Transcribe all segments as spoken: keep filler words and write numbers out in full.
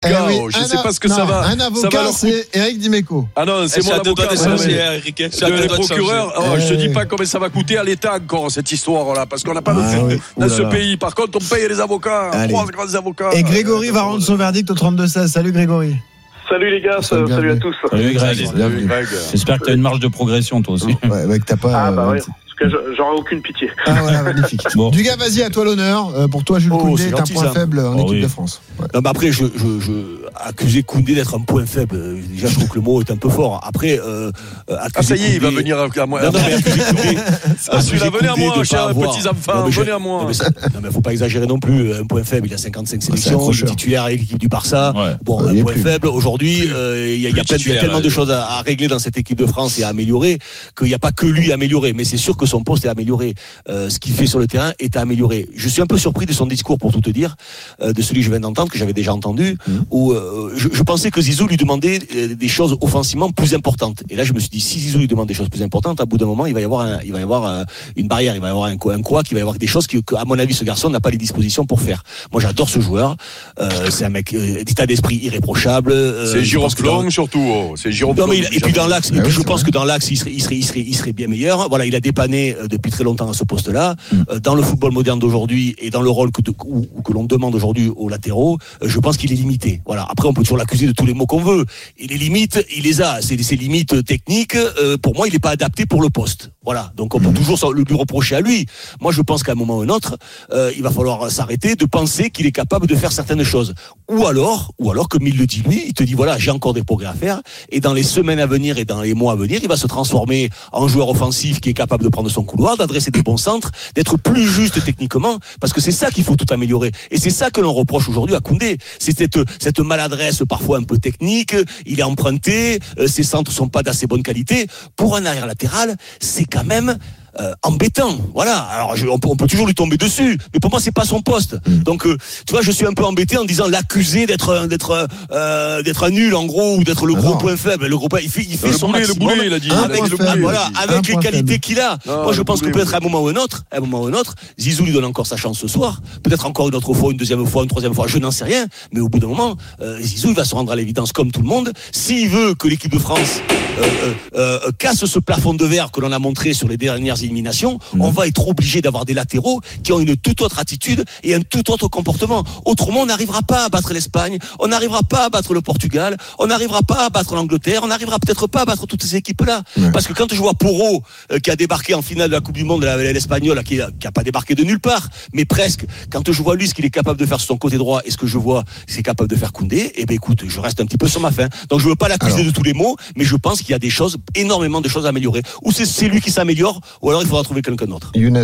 Eh oui, je ne sais pas ce que non, ça va. Un avocat, va c'est Eric Dimeco. Ah non, c'est mon avocat. Eric. Le procureur. Oh, je te dis pas combien ça va coûter à l'État encore cette histoire-là, parce qu'on n'a pas de ah, sous oui. dans ce pays. Par contre, on paye les avocats, Allez. trois grands avocats. Et Grégory va rendre son verdict au trente-deux seize. Salut Grégory. Salut les gars, salut, salut à tous. Salut Greg. Salut Greg. J'espère que tu as une marge de progression toi aussi. Ouais, ouais, que t'as pas. Ah bah euh, ouais. J'aurais aucune pitié. Ah voilà, magnifique. Bon. Du gars, vas-y, à toi l'honneur. Euh, pour toi, Jules Oh, Koundé c'est est un gentil, point ça. faible en Oh, équipe oui. de France. Ouais. Non, mais après, je, je, je accuser Koundé d'être un point faible. Déjà, je trouve que le mot est un peu fort. Après, euh, accuser Ah ça y est, Koundé... il va venir à moi. Non, non, mais accuser Koundé. Ah, celui-là, venez à moi, de chers pas avoir- petits enfants, Non, mais je- venez à moi. Non, mais, ça- non, mais faut pas exagérer non plus. Un point faible, il a cinquante-cinq sélections, il est accrocheur. titulaire avec l'équipe du Barça. Ouais. Bon, Il un est point plus. faible. Aujourd'hui, euh, il y a, il y a plein- il y a tellement de choses à, à régler dans cette équipe de France et à améliorer qu'il n'y a pas que lui à améliorer. Mais c'est sûr que son poste est amélioré. Euh, ce qu'il fait sur le terrain est à améliorer. Je suis un peu surpris de son discours, pour tout te dire, euh, de celui que je viens d'entendre, que j'avais déjà entendu, mmh. où euh, je, je pensais que Zizou lui demandait euh, des choses offensivement plus importantes. Et là, je me suis dit, si Zizou lui demande des choses plus importantes, à bout d'un moment, il va y avoir, un, il va y avoir euh, une barrière, il va y avoir un quoi, un quoi, il va y avoir des choses qui, que, à mon avis, ce garçon n'a pas les dispositions pour faire. Moi, j'adore ce joueur. Euh, c'est un mec euh, d'état d'esprit irréprochable. Euh, C'est giroflon dans... surtout. Oh. C'est giroflon. Non, mais il, et puis dans l'axe, Ah et puis oui, je c'est pense vrai. que dans l'axe, il serait, il serait, il serait, il serait bien meilleur. Voilà, il a dépanné euh, depuis très longtemps à ce poste-là. Mm. Euh, dans le football moderne d'aujourd'hui et dans le rôle que, de, ou, ou que l'on demande aujourd'hui aux latéraux, euh, je pense qu'il est limité. Voilà. Après, on peut toujours l'accuser de tous les mots qu'on veut. Et les limites, il les a. C'est ses limites techniques. Euh, pour moi, il n'est pas adapté pour le poste. Voilà. Donc, on peut toujours le lui reprocher à lui. Moi, je pense qu'à un moment ou un autre, euh, il va falloir s'arrêter de penser qu'il est capable de faire certaines choses. Ou alors, ou alors, comme il le dit lui, il te dit voilà, j'ai encore des progrès à faire. Et dans les semaines à venir et dans les mois à venir, il va se transformer en joueur offensif qui est capable de prendre son couloir, d'adresser des bons centres, d'être plus juste techniquement, parce que c'est ça qu'il faut tout améliorer. Et c'est ça que l'on reproche aujourd'hui à Koundé. C'est cette, cette maladresse parfois un peu technique. Il est emprunté, euh, ses centres sont pas d'assez bonne qualité. Pour un arrière latéral, c'est quand même Euh, embêtant, voilà. Alors je, on, peut, on peut toujours lui tomber dessus, mais pour moi c'est pas son poste. Mmh. Donc euh, tu vois, je suis un peu embêté en disant l'accuser d'être d'être euh, d'être un nul en gros ou d'être le ah gros non. point faible. Le gros point, il fait il fait le son boulet, maximum. le boulet, il a dit. Avec, le boulet, voilà, dit. avec les qualités qu'il a. Non, moi je pense boulet, que peut-être à un moment ou un autre, à un moment ou un autre, Zizou lui donne encore sa chance ce soir. Peut-être encore une autre fois, une deuxième fois, une troisième fois. Je n'en sais rien. Mais au bout d'un moment, euh, Zizou il va se rendre à l'évidence comme tout le monde. S'il veut que l'équipe de France euh, euh, euh, casse ce plafond de verre que l'on a montré sur les dernières éliminations, mmh. on va être obligé d'avoir des latéraux qui ont une toute autre attitude et un tout autre comportement. Autrement, on n'arrivera pas à battre l'Espagne, on n'arrivera pas à battre le Portugal, on n'arrivera pas à battre l'Angleterre, on n'arrivera peut-être pas à battre toutes ces équipes-là. Ouais. Parce que quand je vois Porro euh, qui a débarqué en finale de la Coupe du Monde, l'Espagnol, qui n'a pas débarqué de nulle part, mais presque, quand je vois lui ce qu'il est capable de faire sur son côté droit et ce que je vois c'est capable de faire Koundé, eh ben écoute, je reste un petit peu sur ma faim. Donc je veux pas l'accuser alors de tous les mots, mais je pense qu'il y a des choses, énormément de choses à améliorer. Ou c'est, c'est lui qui s'améliore, ou alors il faudra trouver quelqu'un d'autre. Younes.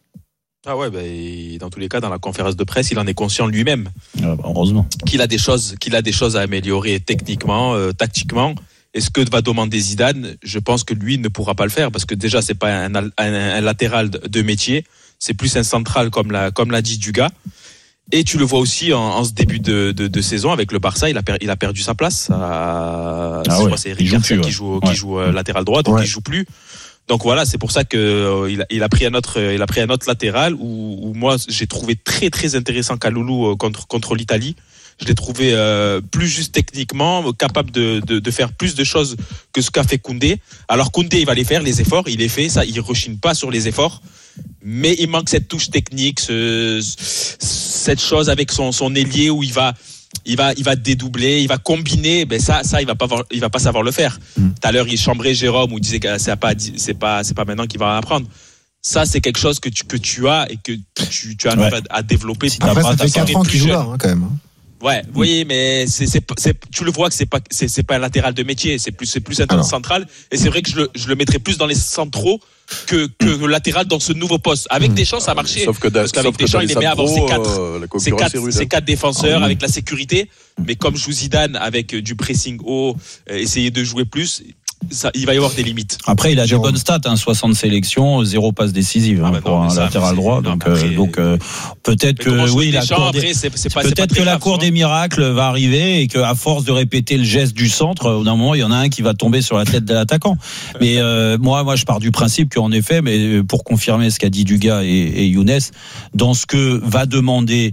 Ah ouais, bah, dans tous les cas, dans la conférence de presse, il en est conscient lui-même. Ah bah, heureusement. Qu'il a des choses, qu'il a des choses à améliorer techniquement, euh, tactiquement. Et ce que va demander Zidane, je pense que lui ne pourra pas le faire parce que déjà c'est pas un, un, un latéral de métier, c'est plus un central comme l'a comme l'a dit Dugas. Et tu le vois aussi en, en ce début de, de, de saison avec le Barça, il a, per, il a perdu sa place. À, ah ouais, c'est Eric Garcia qui joue, ouais. qui joue euh, latéral droit, donc ouais. il joue plus. Donc voilà, c'est pour ça que euh, il, a, il a pris un autre, il a pris un autre latéral où, où moi j'ai trouvé très très intéressant Kalulu euh, contre contre l'Italie. Je l'ai trouvé euh, plus juste techniquement, capable de, de de faire plus de choses que ce qu'a fait Koundé. Alors Koundé, il va les faire les efforts, il les fait, ça, il rechigne pas sur les efforts. Mais il manque cette touche technique, ce, cette chose avec son son ailier où il va il va il va dédoubler, il va combiner, ben ça ça il va pas il va pas savoir le faire. Mmh. Tout à l'heure il chambrait Jérôme où il disait que c'est pas c'est pas c'est pas maintenant qu'il va en apprendre. Ça c'est quelque chose que tu que tu as et que tu tu as ouais. à, à développer. Si Après ça fait quatre ans qu'il joue là hein, quand même. Ouais, vous voyez, mais c'est, c'est, c'est, tu le vois que c'est pas, c'est, c'est pas un latéral de métier, c'est plus, c'est plus un central. Et c'est vrai que je le, je le mettrais plus dans les centraux que, que le latéral dans ce nouveau poste. Avec Deschamps, ça a marché. Sauf que, parce qu'avec Deschamps, il aimait avoir ses quatre, euh, ses quatre, ses quatre défenseurs avec la sécurité. Mais comme joue Zidane avec du pressing haut, euh, essayer de jouer plus. Ça, il va y avoir des limites. Après, il a Jérôme. Des bonnes stats, hein, soixante sélections, zéro passe décisive hein, ah bah pour non, un ça, latéral droit. Donc, après, euh, donc euh, peut-être que oui, la cour des, après, c'est, c'est pas, peut-être c'est pas que la cour des miracles va arriver et qu'à force de répéter le geste du centre, au d'un moment, il y en a un qui va tomber sur la tête de l'attaquant. Mais euh, moi, moi, je pars du principe qu'en effet, mais pour confirmer ce qu'a dit Dugas et, et Younes, dans ce que va demander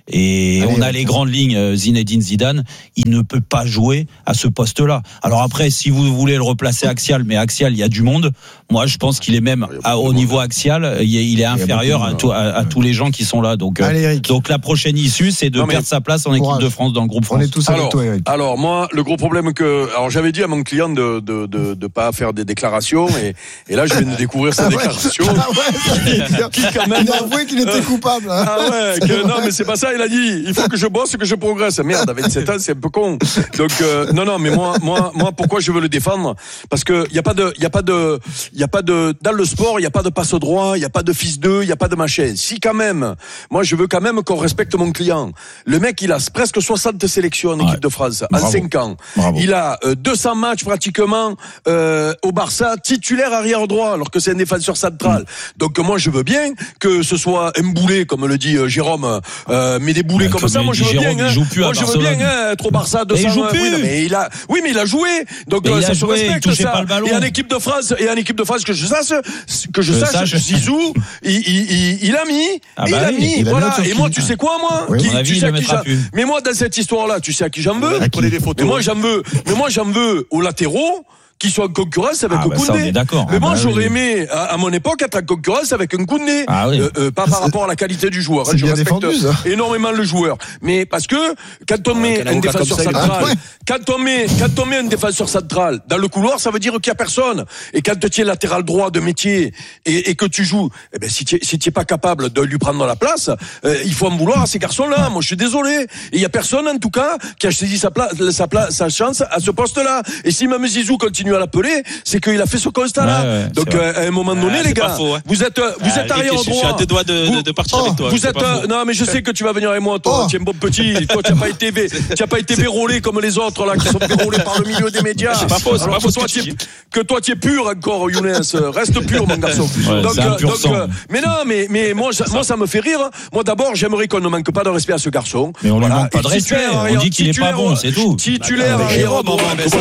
Et Allez, on a les grandes lignes. Zinedine Zidane, il ne peut pas jouer à ce poste-là. Alors après, si vous voulez le replacer axial, mais axial, il y a du monde. Moi, je pense qu'il est même à, au niveau axial, il est inférieur à, tout, à, à tous les gens qui sont là. Donc, Allez, donc la prochaine issue, c'est de non, perdre sa place en équipe courage. de France dans le groupe France. On est tous avec alors, toi, Eric. Alors moi, le gros problème que, alors j'avais dit à mon client de de de, de pas faire des déclarations et, et là je viens de découvrir sa ah ouais. déclaration. Ah ouais, qui quand même. Il a avoué qu'il était coupable. Hein. Ah ouais, que, non mais c'est pas ça. Il a dit, il faut que je bosse, que je progresse. Merde, à vingt-sept ans, c'est un peu con. Donc euh, non non, mais moi moi moi pourquoi je veux le défendre? Parce que il y a pas de il y a pas de il y a pas de dans le sport, il y a pas de passe droit, il y a pas de fils d'eux, il y a pas de machin. Si quand même, moi je veux quand même qu'on respecte mon client. Le mec, il a presque soixante sélections en équipe ouais. de France en Bravo. cinq ans. Bravo. Il a euh, deux cents matchs pratiquement euh, au Barça, titulaire arrière droit, alors que c'est un défenseur central. Mmh. Donc moi je veux bien que ce soit un boulet, comme le dit euh, Jérôme, euh, mais des boulets ouais, comme, comme ça, moi je veux Jérôme, bien. Hein. Moi je veux bien hein, être au Barça deux cents. Il joue plus. Oui, non, mais il a, oui, mais il a joué. Donc euh, ça se joué, respecte ça. Et en équipe de France, et en équipe de France que je sache, que je, je sache, sache. Zizou, il, il, il, il a mis, ah bah il a oui, mis, il voilà. A et moi, tu sais quoi, moi, oui, qui, tu avis, sais à qui mais moi, dans cette histoire-là, tu sais à qui j'en veux? Prenez des photos. Mais moi, j'en veux, mais moi, j'en veux aux latéraux qui sont en concurrence avec ah bah Koundé. Ça, on est d'accord. Mais ah moi, bah j'aurais oui. aimé, à, à mon époque, être en concurrence avec un Koundé. Ah oui. euh, euh, pas par rapport à la qualité du joueur. C'est Je bien respecte défendu, ça. énormément le joueur. Mais parce que, quand on met un défenseur central, ah ouais. quand on met, quand on met un défenseur central dans le couloir, ça veut dire qu'il y a personne. Et quand tu es latéral droit de métier et, et que tu joues, eh ben, si tu si tu es pas capable de lui prendre la place, euh, il faut en vouloir à ces garçons-là. Moi, je suis désolé. Et il y a personne, en tout cas, qui a saisi sa place, sa place, sa chance à ce poste-là. Et si même Zizou continue à l'appeler, c'est qu'il a fait ce constat là. Ouais, ouais, donc euh, à un moment donné, ah, les gars, faux, ouais. vous êtes vous ah, êtes arrière droit. Je suis à deux doigts de, vous, de partir oh, avec toi. Vous êtes euh, non mais je sais que tu vas venir avec moi. Toi, oh. tu es un bon petit. Toi, tu n'as pas été tu as pas été vérolé comme les autres là qui sont vérolés par le milieu des médias. C'est pas faux. C'est pas faux. Toi, tu que toi, tu es pur encore, Younes. Reste pur, mon garçon. Ouais, donc, euh, donc euh, mais non, mais mais moi, moi, ça me fait rire. Moi, d'abord, j'aimerais qu'on ne manque pas de respect à ce garçon. Mais on ne manque pas de respect. On dit qu'il est pas bon, c'est tout. Titulaire arrière droit.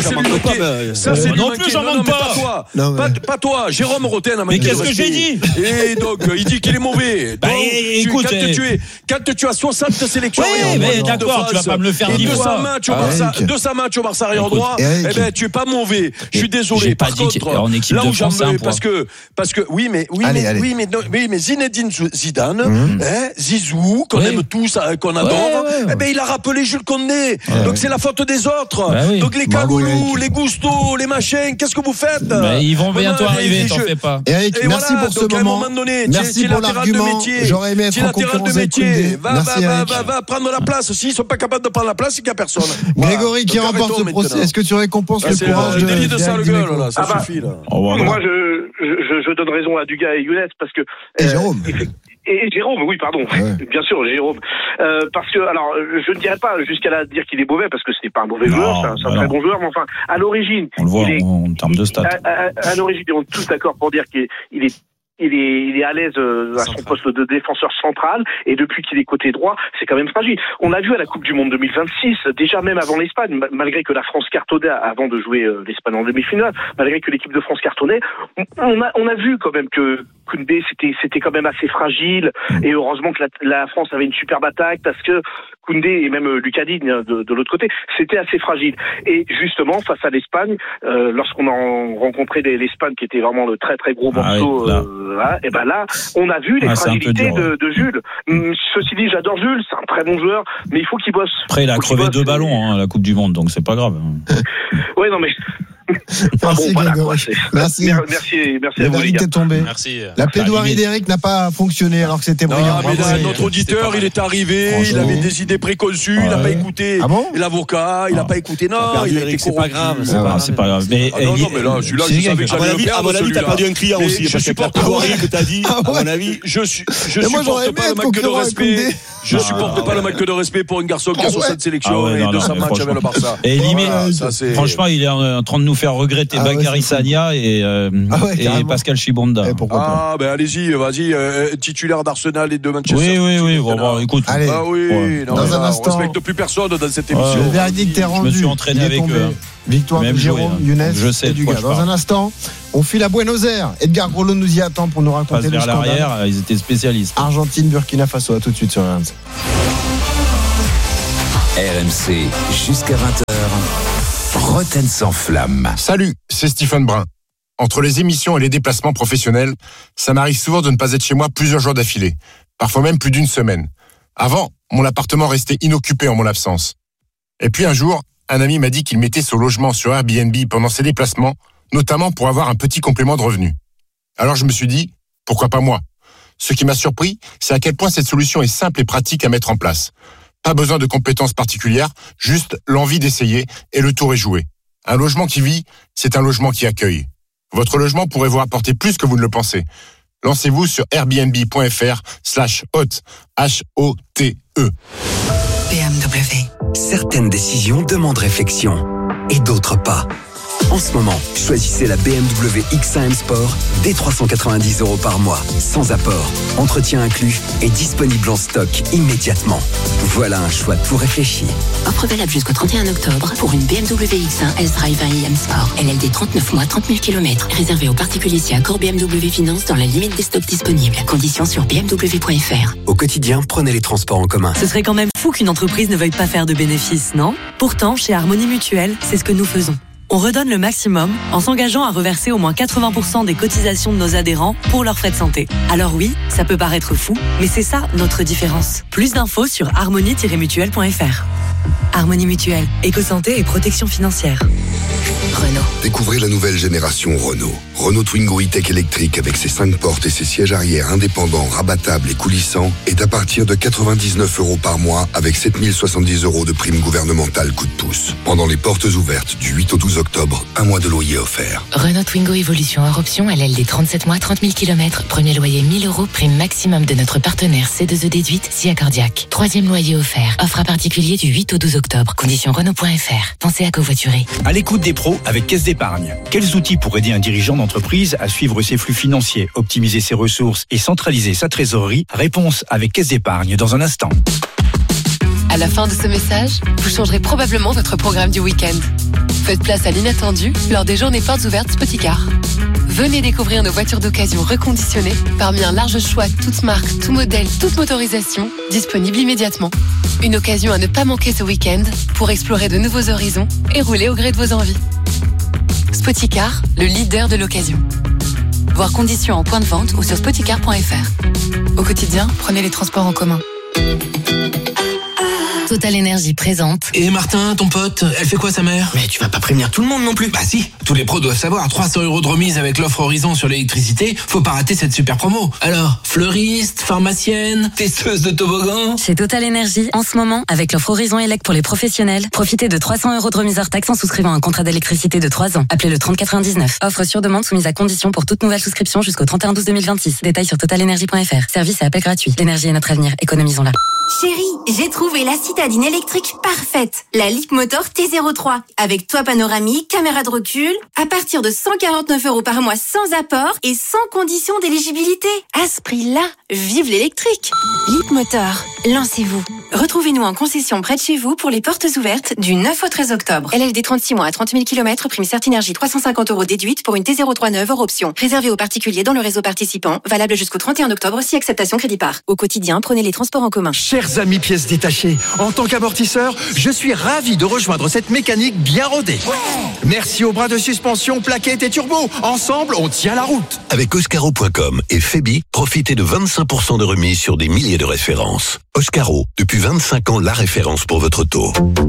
Ça, c'est non plus, j'en manque pas. Pas, pas toi, Jérôme Roten a manqué. Mais qu'est-ce que j'ai dit? Et donc, il dit qu'il est mauvais. Bah, donc, écoute, tu, quand, tu es, quand tu as soixante sélections, oui, mais d'accord, tu vas pas me le faire dix fois. Matchs au Barça, deux cents matchs au Barça arrière droit, eh ben, tu es pas mauvais. Je suis désolé. Par contre, en équipe là où j'en veux, parce que, parce que, oui, mais, oui, allez, mais, allez. oui, mais, oui, mais Zinedine Zidane, mmh. hein, Zizou, qu'on oui. aime tous, qu'on adore, ouais, ouais. eh ben, il a rappelé Jules Condé. Ouais, donc, ouais. c'est la faute des autres. Bah, oui. Donc, les Kaloulou, les Gusto, les machins, qu'est-ce que vous faites? Bah, ils vont bientôt arriver, t'en fais pas. Eric, merci pour ce moment. Merci pour l'argument. J'aurais aimé être en concurrence avec Koundé. Merci, Eric. Va prendre la place. S'ils sont pas capables de prendre la place, il n'y a personne. Grégory qui remporte ce procès. Est-ce que tu récompenses le courage de délit de sale gueule, là, ça ah bah, suffit, là. Moi, je, je, je donne raison à Dugas et Younes parce que. Et euh, Jérôme. Et Jérôme, oui, pardon. Ouais. Bien sûr, Jérôme. Euh, parce que, alors, je ne dirais pas jusqu'à là dire qu'il est mauvais, parce que ce n'est pas un mauvais non, joueur, c'est un, c'est un très bon joueur, mais enfin, à l'origine. On le voit il est, en, en termes de stats. À, à, à l'origine, on est tous d'accord pour dire qu'il est, il est Il est, il est à l'aise à son poste de défenseur central, et depuis qu'il est côté droit, c'est quand même fragile. On a vu à la Coupe du Monde deux mille vingt-six, déjà même avant l'Espagne, malgré que la France cartonnait avant de jouer l'Espagne en demi-finale, malgré que l'équipe de France cartonnait, on a, on a vu quand même que Koundé, c'était, c'était quand même assez fragile, et heureusement que la, la France avait une superbe attaque, parce que Koundé et même Lucas Digne de, de l'autre côté, c'était assez fragile. Et justement, face à l'Espagne, euh, lorsqu'on a rencontré l'Espagne, qui était vraiment le très très gros morceau, ah oui, Là, et ben là, on a vu les ah, fragilités dur, de, de Jules. Ceci dit, j'adore Jules, c'est un très bon joueur, mais il faut qu'il bosse. Après, il a crevé deux ballons hein, à la Coupe du Monde, donc c'est pas grave. Ouais, non mais. Merci, ah bon, voilà, quoi, merci. Merci, merci à vous, les gars. Est tombé. Merci. La plaidoirie d'Eric n'a pas fonctionné alors que c'était brillant. Non, mais là, notre auditeur, il est arrivé, il avait des idées préconçues, ouais. il n'a pas écouté ah bon l'avocat, il n'a pas écouté. Non, il a été c'est pas grave. C'est pas, c'est pas grave. Mais, ah non, non, mais là, celui-là, je savais que j'allais le perdre. À mon avis, t'as perdu un client aussi. Je supporte que t'as dit. À mon avis, je supporte pas le manque de respect. Je supporte pas le manque de respect pour un garçon qui a soixante sélections et deux cents matchs avec le Barça. Et limite, franchement, il est en train de nous faire regretter Bakary Sagna et, euh, ah ouais, et Pascal Chibonda. Et pourquoi pas. Ah ben allez-y, vas-y, euh, titulaire d'Arsenal et de Manchester. Oui, oui, oui. Bon, bon, écoute. Allez. Ah oui. Ouais. Non, dans là, un instant, on respecte plus personne dans cette émission. Le verdict est rendu. Je me suis entraîné avec eux. Victoire de Jérôme, Younes et Dugas. Dans un instant, on file à Buenos Aires. Edgar Grolot nous y attend pour nous raconter le scandale. Vers l'arrière, ils étaient spécialistes. Argentine, Burkina Faso. À tout de suite sur R M C. R M C, jusqu'à vingt heures, Roten sans flamme. Salut, c'est Stephen Brun. Entre les émissions et les déplacements professionnels, ça m'arrive souvent de ne pas être chez moi plusieurs jours d'affilée, parfois même plus d'une semaine. Avant, mon appartement restait inoccupé en mon absence. Et puis un jour, un ami m'a dit qu'il mettait son logement sur Airbnb pendant ses déplacements, notamment pour avoir un petit complément de revenu. Alors je me suis dit, pourquoi pas moi ? Ce qui m'a surpris, c'est à quel point cette solution est simple et pratique à mettre en place. Pas besoin de compétences particulières, juste l'envie d'essayer et le tour est joué. Un logement qui vit, c'est un logement qui accueille. Votre logement pourrait vous apporter plus que vous ne le pensez. Lancez-vous sur airbnb.fr slash hôte, H O T E. B M W. Certaines décisions demandent réflexion et d'autres pas. En ce moment, choisissez la B M W X un M Sport dès trois cent quatre-vingt-dix euros par mois, sans apport, entretien inclus et disponible en stock immédiatement. Voilà un choix tout réfléchi. Offre valable jusqu'au trente et un octobre pour une B M W X un S-Drive un i M Sport. L L D trente-neuf mois, trente mille kilomètres. Réservé aux particuliers si accord B M W Finance dans la limite des stocks disponibles. Conditions sur b m w point f r. Au quotidien, prenez les transports en commun. Ce serait quand même fou qu'une entreprise ne veuille pas faire de bénéfices, non ? Pourtant, chez Harmonie Mutuelle, c'est ce que nous faisons. On redonne le maximum en s'engageant à reverser au moins quatre-vingts pour cent des cotisations de nos adhérents pour leurs frais de santé. Alors oui, ça peut paraître fou, mais c'est ça notre différence. Plus d'infos sur harmonie tiret mutuelle point f r. Harmonie Mutuelle, éco-santé et protection financière. Renault. Découvrez la nouvelle génération Renault. Renault Twingo e-Tech électrique avec ses cinq portes et ses sièges arrière indépendants, rabattables et coulissants est à partir de quatre-vingt-dix-neuf euros par mois avec sept mille soixante-dix euros de prime gouvernementale coup de pouce. Pendant les portes ouvertes du huit au douze octobre, un mois de loyer offert. Renault Twingo Evolution hors option, L L D trente-sept mois, trente mille kilomètres. Premier loyer mille euros, prime maximum de notre partenaire C deux E déduite, si accordiaque. Troisième loyer offert. Offre à particulier du huit au douze octobre. Conditions Renault point f r. Pensez à covoiturer. À l'écoute des pros avec Caisse d'épargne. Quels outils pour aider un dirigeant d'entreprise à suivre ses flux financiers, optimiser ses ressources et centraliser sa trésorerie ? Réponse avec Caisse d'épargne dans un instant. À la fin de ce message, vous changerez probablement votre programme du week-end. Faites place à l'inattendu lors des journées portes ouvertes Spoticar. Venez découvrir nos voitures d'occasion reconditionnées parmi un large choix, toutes marques, tout modèle, toute motorisation, disponibles immédiatement. Une occasion à ne pas manquer ce week-end pour explorer de nouveaux horizons et rouler au gré de vos envies. Spoticar, le leader de l'occasion. Voir conditions en point de vente ou sur spoticar point f r. Au quotidien, prenez les transports en commun. Total Énergie présente. Et Martin, ton pote, elle fait quoi sa mère ? Mais tu vas pas prévenir tout le monde non plus. Bah si, tous les pros doivent savoir. trois cents euros de remise avec l'offre Horizon sur l'électricité. Faut pas rater cette super promo. Alors, fleuriste, pharmacienne, testeuse de toboggan. Chez Total Énergie, en ce moment, avec l'offre Horizon Elec pour les professionnels, profitez de trois cents euros de remise hors taxe en souscrivant un contrat d'électricité de trois ans. Appelez le trente quatre-vingt-dix-neuf. Offre sur demande soumise à condition pour toute nouvelle souscription jusqu'au trente et un douze deux mille vingt-six. Détails sur total énergie point f r. Service et appel gratuit. L'énergie est notre avenir. Économisons-la. Chérie, j'ai trouvé la citadine électrique parfaite. La Leapmotor T zéro trois. Avec toit panoramique, caméra de recul, à partir de cent quarante-neuf euros par mois sans apport et sans condition d'éligibilité. À ce prix-là, vive l'électrique. Leapmotor, lancez-vous. Retrouvez-nous en concession près de chez vous pour les portes ouvertes du neuf au treize octobre. L L D trente-six mois à trente mille kilomètres, prime Certinergie trois cent cinquante euros déduite pour une T zéro trois neuve hors option. Réservé aux particuliers dans le réseau participant, valable jusqu'au trente et un octobre si acceptation crédit par. Au quotidien, prenez les transports en commun. Chers amis pièces détachées, en tant qu'amortisseur, je suis ravi de rejoindre cette mécanique bien rodée. Ouais. Merci aux bras de suspension, plaquettes et turbo. Ensemble, on tient la route. Avec Oscaro point com et Febi, profitez de vingt-cinq pour cent de remise sur des milliers de références. Oscaro, depuis vingt-cinq ans, la référence pour votre auto.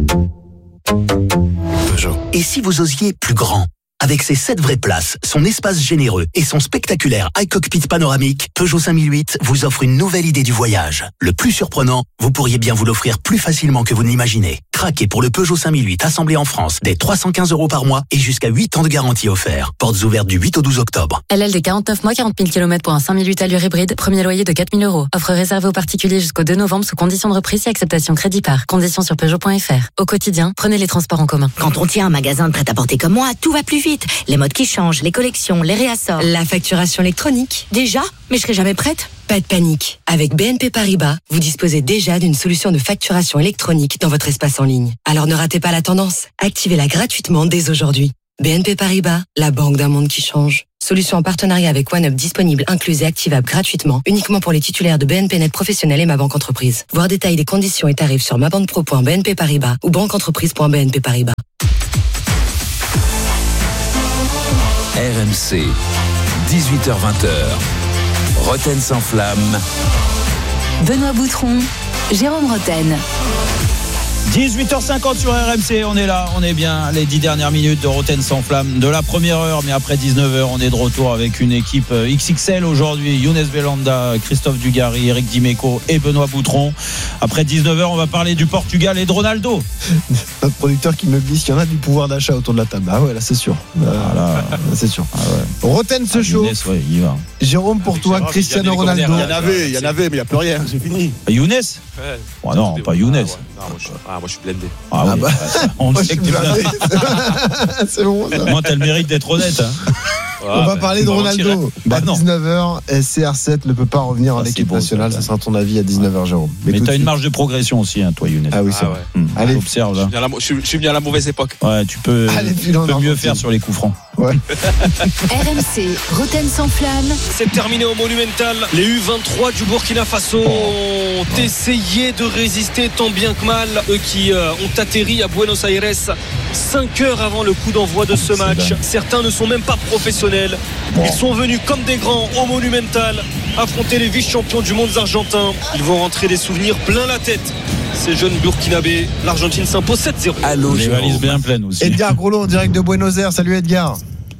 Peugeot. Et si vous osiez plus grand ? Avec ses sept vraies places, son espace généreux et son spectaculaire iCockpit panoramique, Peugeot cinq mille huit vous offre une nouvelle idée du voyage. Le plus surprenant, vous pourriez bien vous l'offrir plus facilement que vous n'imaginez. Craquez pour le Peugeot cinq mille huit assemblé en France dès trois cent quinze euros par mois et jusqu'à huit ans de garantie offert. Portes ouvertes du huit au douze octobre. L L D quarante-neuf mois, quarante mille kilomètres pour un cinq mille huit allure hybride, premier loyer de quatre mille euros. Offre réservée aux particuliers jusqu'au deux novembre sous condition de reprise et acceptation crédit par. Conditions sur peugeot point f r. Au quotidien, prenez les transports en commun. Quand on tient un magasin de prêt-à-porter comme moi, tout va plus vite. Les modes qui changent, les collections, les réassorts. La facturation électronique. Déjà ? Mais je serai jamais prête. Pas de panique. Avec B N P Paribas, vous disposez déjà d'une solution de facturation électronique dans votre espace en ligne. Alors ne ratez pas la tendance. Activez-la gratuitement dès aujourd'hui. B N P Paribas, la banque d'un monde qui change. Solution en partenariat avec OneUp disponible, incluse et activable gratuitement, uniquement pour les titulaires de B N P Net Professionnel et Ma Banque Entreprise. Voir détails des conditions et tarifs sur mabanpro point b n p paribas ou banqueentreprise point b n p paribas. R M C, dix-huit heures vingt. Roten sans flamme. Benoît Boutron, Jérôme Roten. dix-huit heures cinquante sur R M C, on est là, on est bien, les dix dernières minutes de Roten sans flamme de la première heure, mais après dix-neuf heures, on est de retour avec une équipe X X L aujourd'hui, Younes Belhanda, Christophe Dugarry, Eric Dimeco et Benoît Boutron. Après dix-neuf heures, on va parler du Portugal et de Ronaldo. Notre producteur qui me glisse, il y en a du pouvoir d'achat autour de la table. Ah ouais, là c'est sûr. Là, là, c'est sûr. Ah ouais. Roten se chauffe. Ah, Younes, ouais, il va. Jérôme, pour ah, toi, Gérard, Cristiano Ronaldo. Il y en avait, il y en avait, mais il n'y a plus rien, c'est fini. Younes ouais. oh, Non, pas Younes. Ah, ouais. non, moi, je, ah, moi je suis blindé. Ah, ah oui, bah, on moi, sait que tu c'est bon ça. Moi, t'as le mérite d'être honnête. Hein. Ah, on va bah, parler de Ronaldo. Bah, à dix-neuf heures, C R sept ne peut pas revenir ah, en équipe beau, nationale. Ça, ça sera ton avis à dix-neuf heures, Jérôme. Mais, mais t'as une marge de progression aussi, hein, toi, Younes. Ah oui, c'est ah, vrai. Ouais. Mmh. Allez, observe là. Je suis, je suis venu à la mauvaise époque. Ouais, tu peux, Allez, tu peux mieux faire sur les coups francs. Ouais. R M C, Roten sans flamme. C'est terminé au Monumental. Les U vingt-trois du Burkina Faso oh. ont essayé de résister tant bien que mal. Eux qui euh, ont atterri à Buenos Aires cinq heures avant le coup d'envoi de oh, ce match. Dingue. Certains ne sont même pas professionnels. Bon. Ils sont venus comme des grands au Monumental affronter les vice-champions du monde argentins. Ils vont rentrer des souvenirs plein la tête. Ces jeunes burkinabés, l'Argentine s'impose sept zéro. Allô, les valises bien pleines aussi. Edgar Grollo en direct de Buenos Aires. Salut Edgar.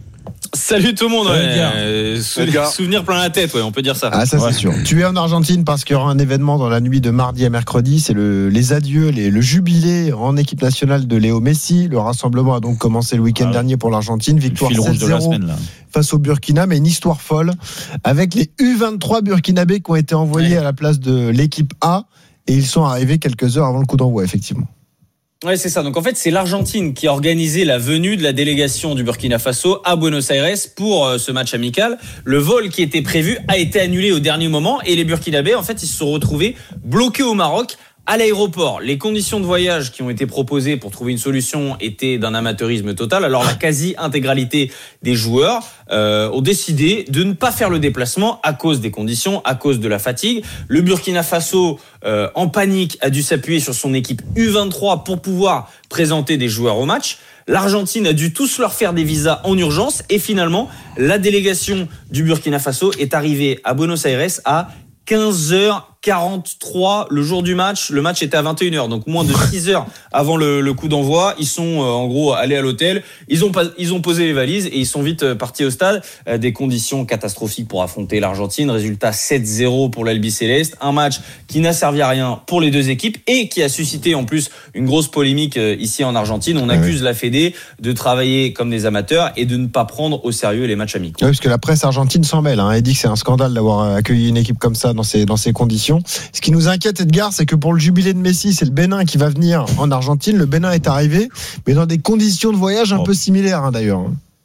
Salut tout le monde. Ouais, Edgar. Euh, sou- Edgar. Souvenir plein la tête, ouais, on peut dire ça. Ah ça ouais. c'est sûr. Tu es en Argentine parce qu'il y aura un événement dans la nuit de mardi à mercredi. C'est le, les adieux, les, le jubilé en équipe nationale de Léo Messi. Le rassemblement a donc commencé le week-end ah, dernier pour l'Argentine. Victoire sept zéro face au Burkina, mais une histoire folle avec les U vingt-trois burkinabés qui ont été envoyés ouais. à la place de l'équipe A. Et ils sont arrivés quelques heures avant le coup d'envoi, effectivement. Ouais, c'est ça. Donc en fait, c'est l'Argentine qui a organisé la venue de la délégation du Burkina Faso à Buenos Aires pour euh, ce match amical. Le vol qui était prévu a été annulé au dernier moment et les Burkinabés, en fait, ils se sont retrouvés bloqués au Maroc. À l'aéroport, les conditions de voyage qui ont été proposées pour trouver une solution étaient d'un amateurisme total. Alors la quasi-intégralité des joueurs euh, ont décidé de ne pas faire le déplacement à cause des conditions, à cause de la fatigue. Le Burkina Faso, euh, en panique, a dû s'appuyer sur son équipe U vingt-trois pour pouvoir présenter des joueurs au match. L'Argentine a dû tous leur faire des visas en urgence et finalement, la délégation du Burkina Faso est arrivée à Buenos Aires à quinze heures quarante-trois le jour du match. Le match était à vingt et une heures, donc moins de six heures avant le, le coup d'envoi. Ils sont euh, en gros allés à l'hôtel, ils ont, pas, ils ont posé les valises et ils sont vite partis au stade. Euh, des conditions catastrophiques pour affronter l'Argentine. Résultat sept zéro pour l'Albi Céleste. Un match qui n'a servi à rien pour les deux équipes et qui a suscité en plus une grosse polémique euh, ici en Argentine. On accuse oui. la Fédé de travailler comme des amateurs et de ne pas prendre au sérieux les matchs amicaux. Oui, parce que la presse argentine s'en mêle. Hein. Elle dit que c'est un scandale d'avoir accueilli une équipe comme ça dans ces, dans ces conditions. Ce qui nous inquiète, Edgar, c'est que pour le jubilé de Messi, c'est le Bénin qui va venir en Argentine. Le Bénin est arrivé, mais dans des conditions de voyage un oh. peu similaires, hein, d'ailleurs.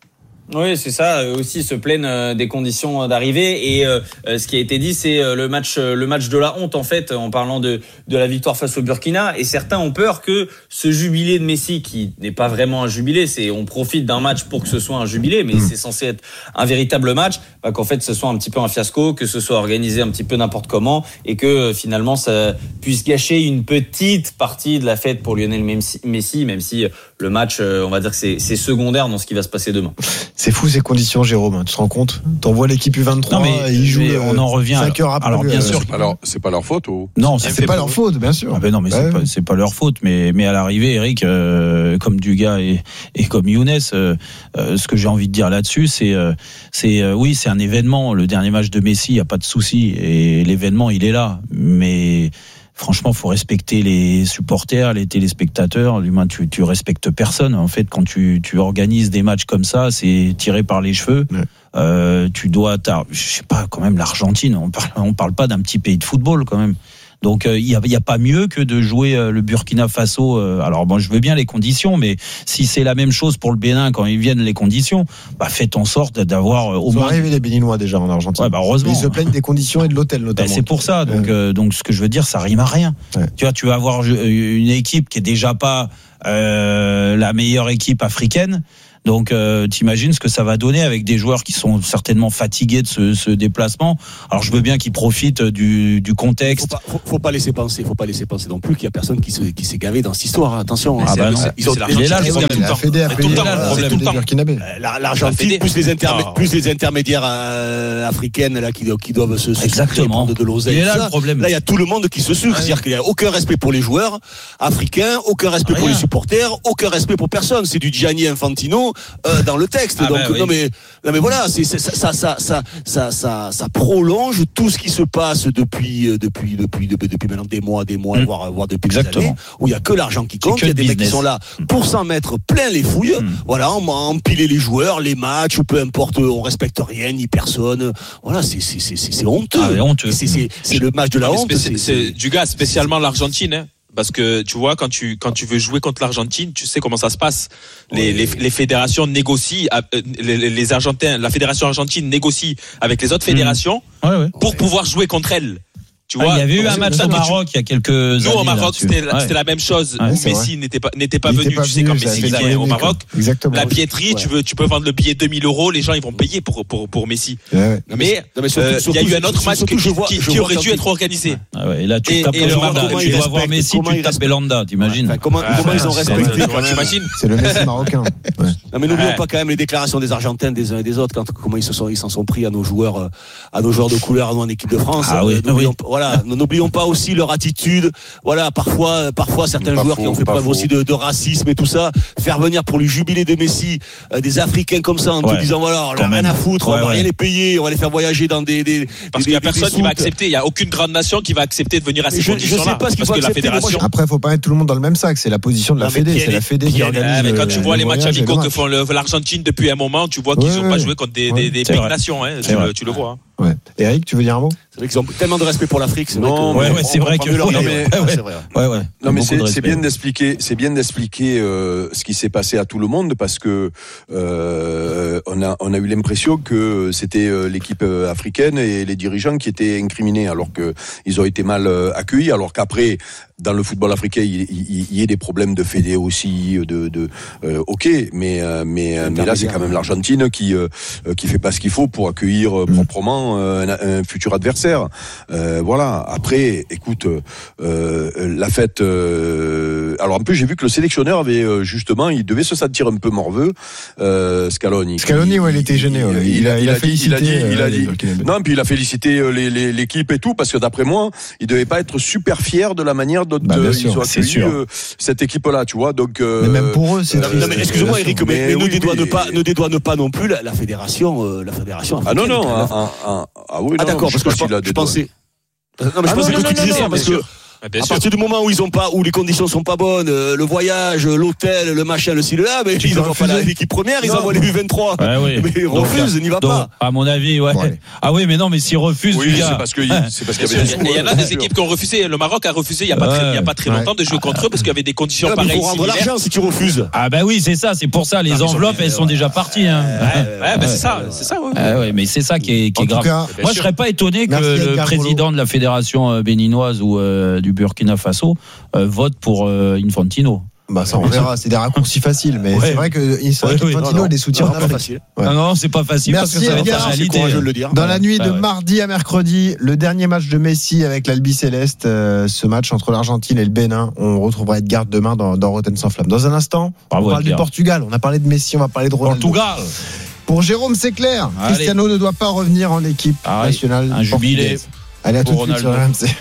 Oui, c'est ça. Eux aussi se plaignent euh, des conditions d'arrivée et euh, ce qui a été dit, c'est euh, le match, euh, le match de la honte en fait, en parlant de de la victoire face au Burkina. Et certains ont peur que ce jubilé de Messi, qui n'est pas vraiment un jubilé, c'est on profite d'un match pour que ce soit un jubilé, mais mmh. c'est censé être un véritable match, bah, qu'en fait ce soit un petit peu un fiasco, que ce soit organisé un petit peu n'importe comment et que euh, finalement ça puisse gâcher une petite partie de la fête pour Lionel Messi, même si le match, euh, on va dire que c'est, c'est secondaire dans ce qui va se passer demain. C'est fou ces conditions, Jérôme. Tu te rends compte ? T'envoies l'équipe U vingt-trois, non, mais, ils jouent. On en revient. cinq heures après. Alors bien sûr, c'est pas leur, c'est pas leur faute. Ou... Non, c'est, c'est pas leur faute, bien sûr. Ah ben non, mais ouais. c'est, pas, c'est pas leur faute. Mais mais à l'arrivée, Eric, euh, comme Dugas et et comme Younes, euh, euh, ce que j'ai envie de dire là-dessus, c'est euh, c'est euh, oui, c'est un événement. Le dernier match de Messi, y a pas de souci. Et l'événement, il est là. Mais franchement, faut respecter les supporters, les téléspectateurs. Du moins, tu, tu respectes personne. En fait, quand tu, tu organises des matchs comme ça, c'est tiré par les cheveux. Ouais. Euh, tu dois, je sais pas, quand même, l'Argentine. On parle, on parle pas d'un petit pays de football, quand même. Donc il euh, y, a, y a pas mieux que de jouer euh, le Burkina Faso. Euh, alors bon, je veux bien les conditions, mais si c'est la même chose pour le Bénin quand ils viennent les conditions, bah faites en sorte d'avoir euh, au ils moins. Sont arrivés les Béninois déjà en Argentine. Ouais, bah heureusement. Mais ils se plaignent des conditions et de l'hôtel notamment. Bah, c'est pour ça. Donc ouais. euh, donc ce que je veux dire, ça rime à rien. Ouais. Tu vois, tu vas avoir une équipe qui est déjà pas euh, la meilleure équipe africaine. Donc, euh, t'imagines ce que ça va donner avec des joueurs qui sont certainement fatigués de ce, ce déplacement. Alors, je veux bien qu'ils profitent du, du contexte. Faut pas, faut, faut pas laisser penser, faut pas laisser penser non plus qu'il y a personne qui, se, qui s'est gavé dans cette histoire. Attention. Ah bah non. Ils ont il est là, le problème. La Fédé a payé le Burkinabé. L'Argentine plus les intermédiaires, plus les intermédiaires euh, africaines là qui, qui doivent se, se exactement de, de l'oseille. Il est là le problème. Là, il y a tout le monde qui se sucre. C'est-à-dire qu'il n'y a aucun respect pour les joueurs africains, aucun respect Rien. pour les supporters, aucun respect pour personne. C'est du Gianni Infantino euh, dans le texte. Ah donc ben oui. non mais non mais voilà, c'est, c'est ça, ça ça ça ça ça ça prolonge tout ce qui se passe depuis depuis depuis depuis, depuis maintenant des mois, des mois, mmh. voire voire depuis Exactement. des années, où il y a que l'argent qui compte. Il y a des business. mecs qui sont là pour s'en mettre plein les fouilles. Mmh. Voilà, on empiler les joueurs, les matchs, peu importe, on respecte rien ni personne. Voilà, c'est c'est c'est c'est, c'est honteux. Ah, honteux. C'est c'est c'est le match de la honte. C'est, c'est, c'est du gars, spécialement l'Argentine. Hein. Parce que tu vois, quand tu quand tu veux jouer contre l'Argentine, tu sais comment ça se passe. Les les, les fédérations négocient, les, les Argentins, la fédération argentine négocie avec les autres fédérations mmh. ouais, ouais. pour pouvoir jouer contre elles. Tu vois, ah, il y avait eu un match au Maroc tu... il y a quelques années. Nous, au Maroc, c'était, ouais. c'était la même chose. Ouais, où Messi n'était pas, n'était pas il venu. Pas tu sais, quand Messi vient au Maroc, Exactement. la billetterie, ouais. tu veux, tu peux vendre le billet deux mille euros, les gens, ils vont payer pour, pour, pour Messi. Ouais. Mais, il euh, y a eu un autre match qui, vois, qui, qui aurait dû être organisé. Ah ouais, et là, tu tapes Belanda. Tu vas voir Messi, tu tapes Belanda, t'imagines? Comment ils ont respecté? T'imagines? C'est le Messi marocain. Non, mais n'oublions pas quand même les déclarations des Argentins des uns et des autres, quand, comment ils se sont, ils s'en sont pris à nos joueurs, à nos joueurs de couleur, à nous en équipe de France. Ah oui, voilà. N'oublions pas aussi leur attitude. Voilà, parfois, parfois certains joueurs faux, qui ont fait preuve faux. aussi de, de racisme et tout ça, faire venir pour le jubilé de Messi euh, des Africains comme ça en ouais. te disant voilà, on a rien à foutre, ouais, on va ouais. rien les payer, on va les faire voyager dans des, des parce des, qu'il y a personne qui va accepter, il y a aucune grande nation qui va accepter de venir à ces je, conditions-là. Je sais pas ce parce que la fédération. Moi, après, faut pas mettre tout le monde dans le même sac. C'est la position de la Fédé, c'est la Fédé qui organise. Mais quand tu vois les matchs amicaux que font l'Argentine depuis un moment, tu vois qu'ils n'ont pas joué contre des big nations. Tu le vois. Ouais. Eric, tu veux dire un mot? C'est vrai qu'ils ont tellement de respect pour l'Afrique. C'est non, vrai que, ouais, ouais, c'est vrai que non, mais, ouais, c'est vrai. Ouais, ouais. Non, mais c'est, c'est bien d'expliquer, c'est bien d'expliquer euh, ce qui s'est passé à tout le monde parce que euh, on a on a eu l'impression que c'était euh, l'équipe africaine et les dirigeants qui étaient incriminés alors que ils ont été mal euh, accueillis alors qu'après dans le football africain il, il, il y a des problèmes de fédé aussi de de euh, ok mais euh, mais mais là c'est quand même l'Argentine qui euh, qui fait pas ce qu'il faut pour accueillir euh, proprement euh, un, un futur adversaire. Euh, voilà. Après, écoute, euh, la fête. Euh, alors en plus, j'ai vu que le sélectionneur avait euh, justement, il devait se sentir un peu morveux. Euh, Scaloni. Scaloni, ouais, il était gêné. Ouais. Il, il, a, il, a, il a félicité. Il a dit, il a dit. Euh, non, puis il a félicité les, les, l'équipe et tout parce que d'après moi, il devait pas être super fier de la manière dont bah, euh, sûr, ils ont accueilli euh, cette équipe-là, tu vois. Donc. Euh, mais même pour eux, c'est. Non, non, mais excuse-moi, Eric, mais, mais, mais oui, ne dédouane pas, ne dédouane pas non plus la, la fédération, euh, la fédération. Ah non non. Ah, ah, ah, ah oui. Ah d'accord, parce que je pensais. Non mais je pensais que tu disais ça parce que à partir du moment où ils ont pas, où les conditions sont pas bonnes, euh, le voyage, l'hôtel, le machin, le ci, le là, mais ils n'envoient pas l'équipe première, ils envoient les U vingt-trois. Ouais, oui. Mais ils refusent, n'y va donc, pas. À mon avis, ouais. ouais. Ah oui, mais non, mais s'ils refusent, oui, gars, c'est parce que c'est parce qu'il y avait des. Il y en a des équipes qui ont refusé. Le Maroc a refusé il y a pas très, il y a pas très longtemps de jouer contre eux parce qu'il y avait des conditions pareilles. Il faut rendre l'argent si tu refuses. Ah bah oui, c'est ça, c'est pour ça. Les enveloppes, elles sont déjà parties. Ouais, mais c'est ça, c'est ça. Ouais, mais c'est ça qui est grave. Moi, je serais pas étonné que le président de la fédération béninoise ou du Burkina Faso Euh, vote pour euh, Infantino. Bah ça on verra, c'est des raccourcis faciles, mais ouais. c'est vrai que Infantino a des soutiens en Afrique. Ouais. Non, non, c'est pas facile. Merci parce que ça les gars, c'est courageux de le dire. Dans la nuit de ouais. mardi à mercredi, le dernier match de Messi avec l'Albi Céleste, euh, ce match entre l'Argentine et le Bénin. On retrouvera Edgar demain dans, dans Rotten sans flamme. Dans un instant, Bravo, on parle Edgar. du Portugal. On a parlé de Messi, on va parler de Ronaldo. Portugal. Pour Jérôme, c'est clair. Allez. Cristiano ne doit pas revenir en équipe ah, nationale. Un jubilé. Allez, à tout de suite sur R M C.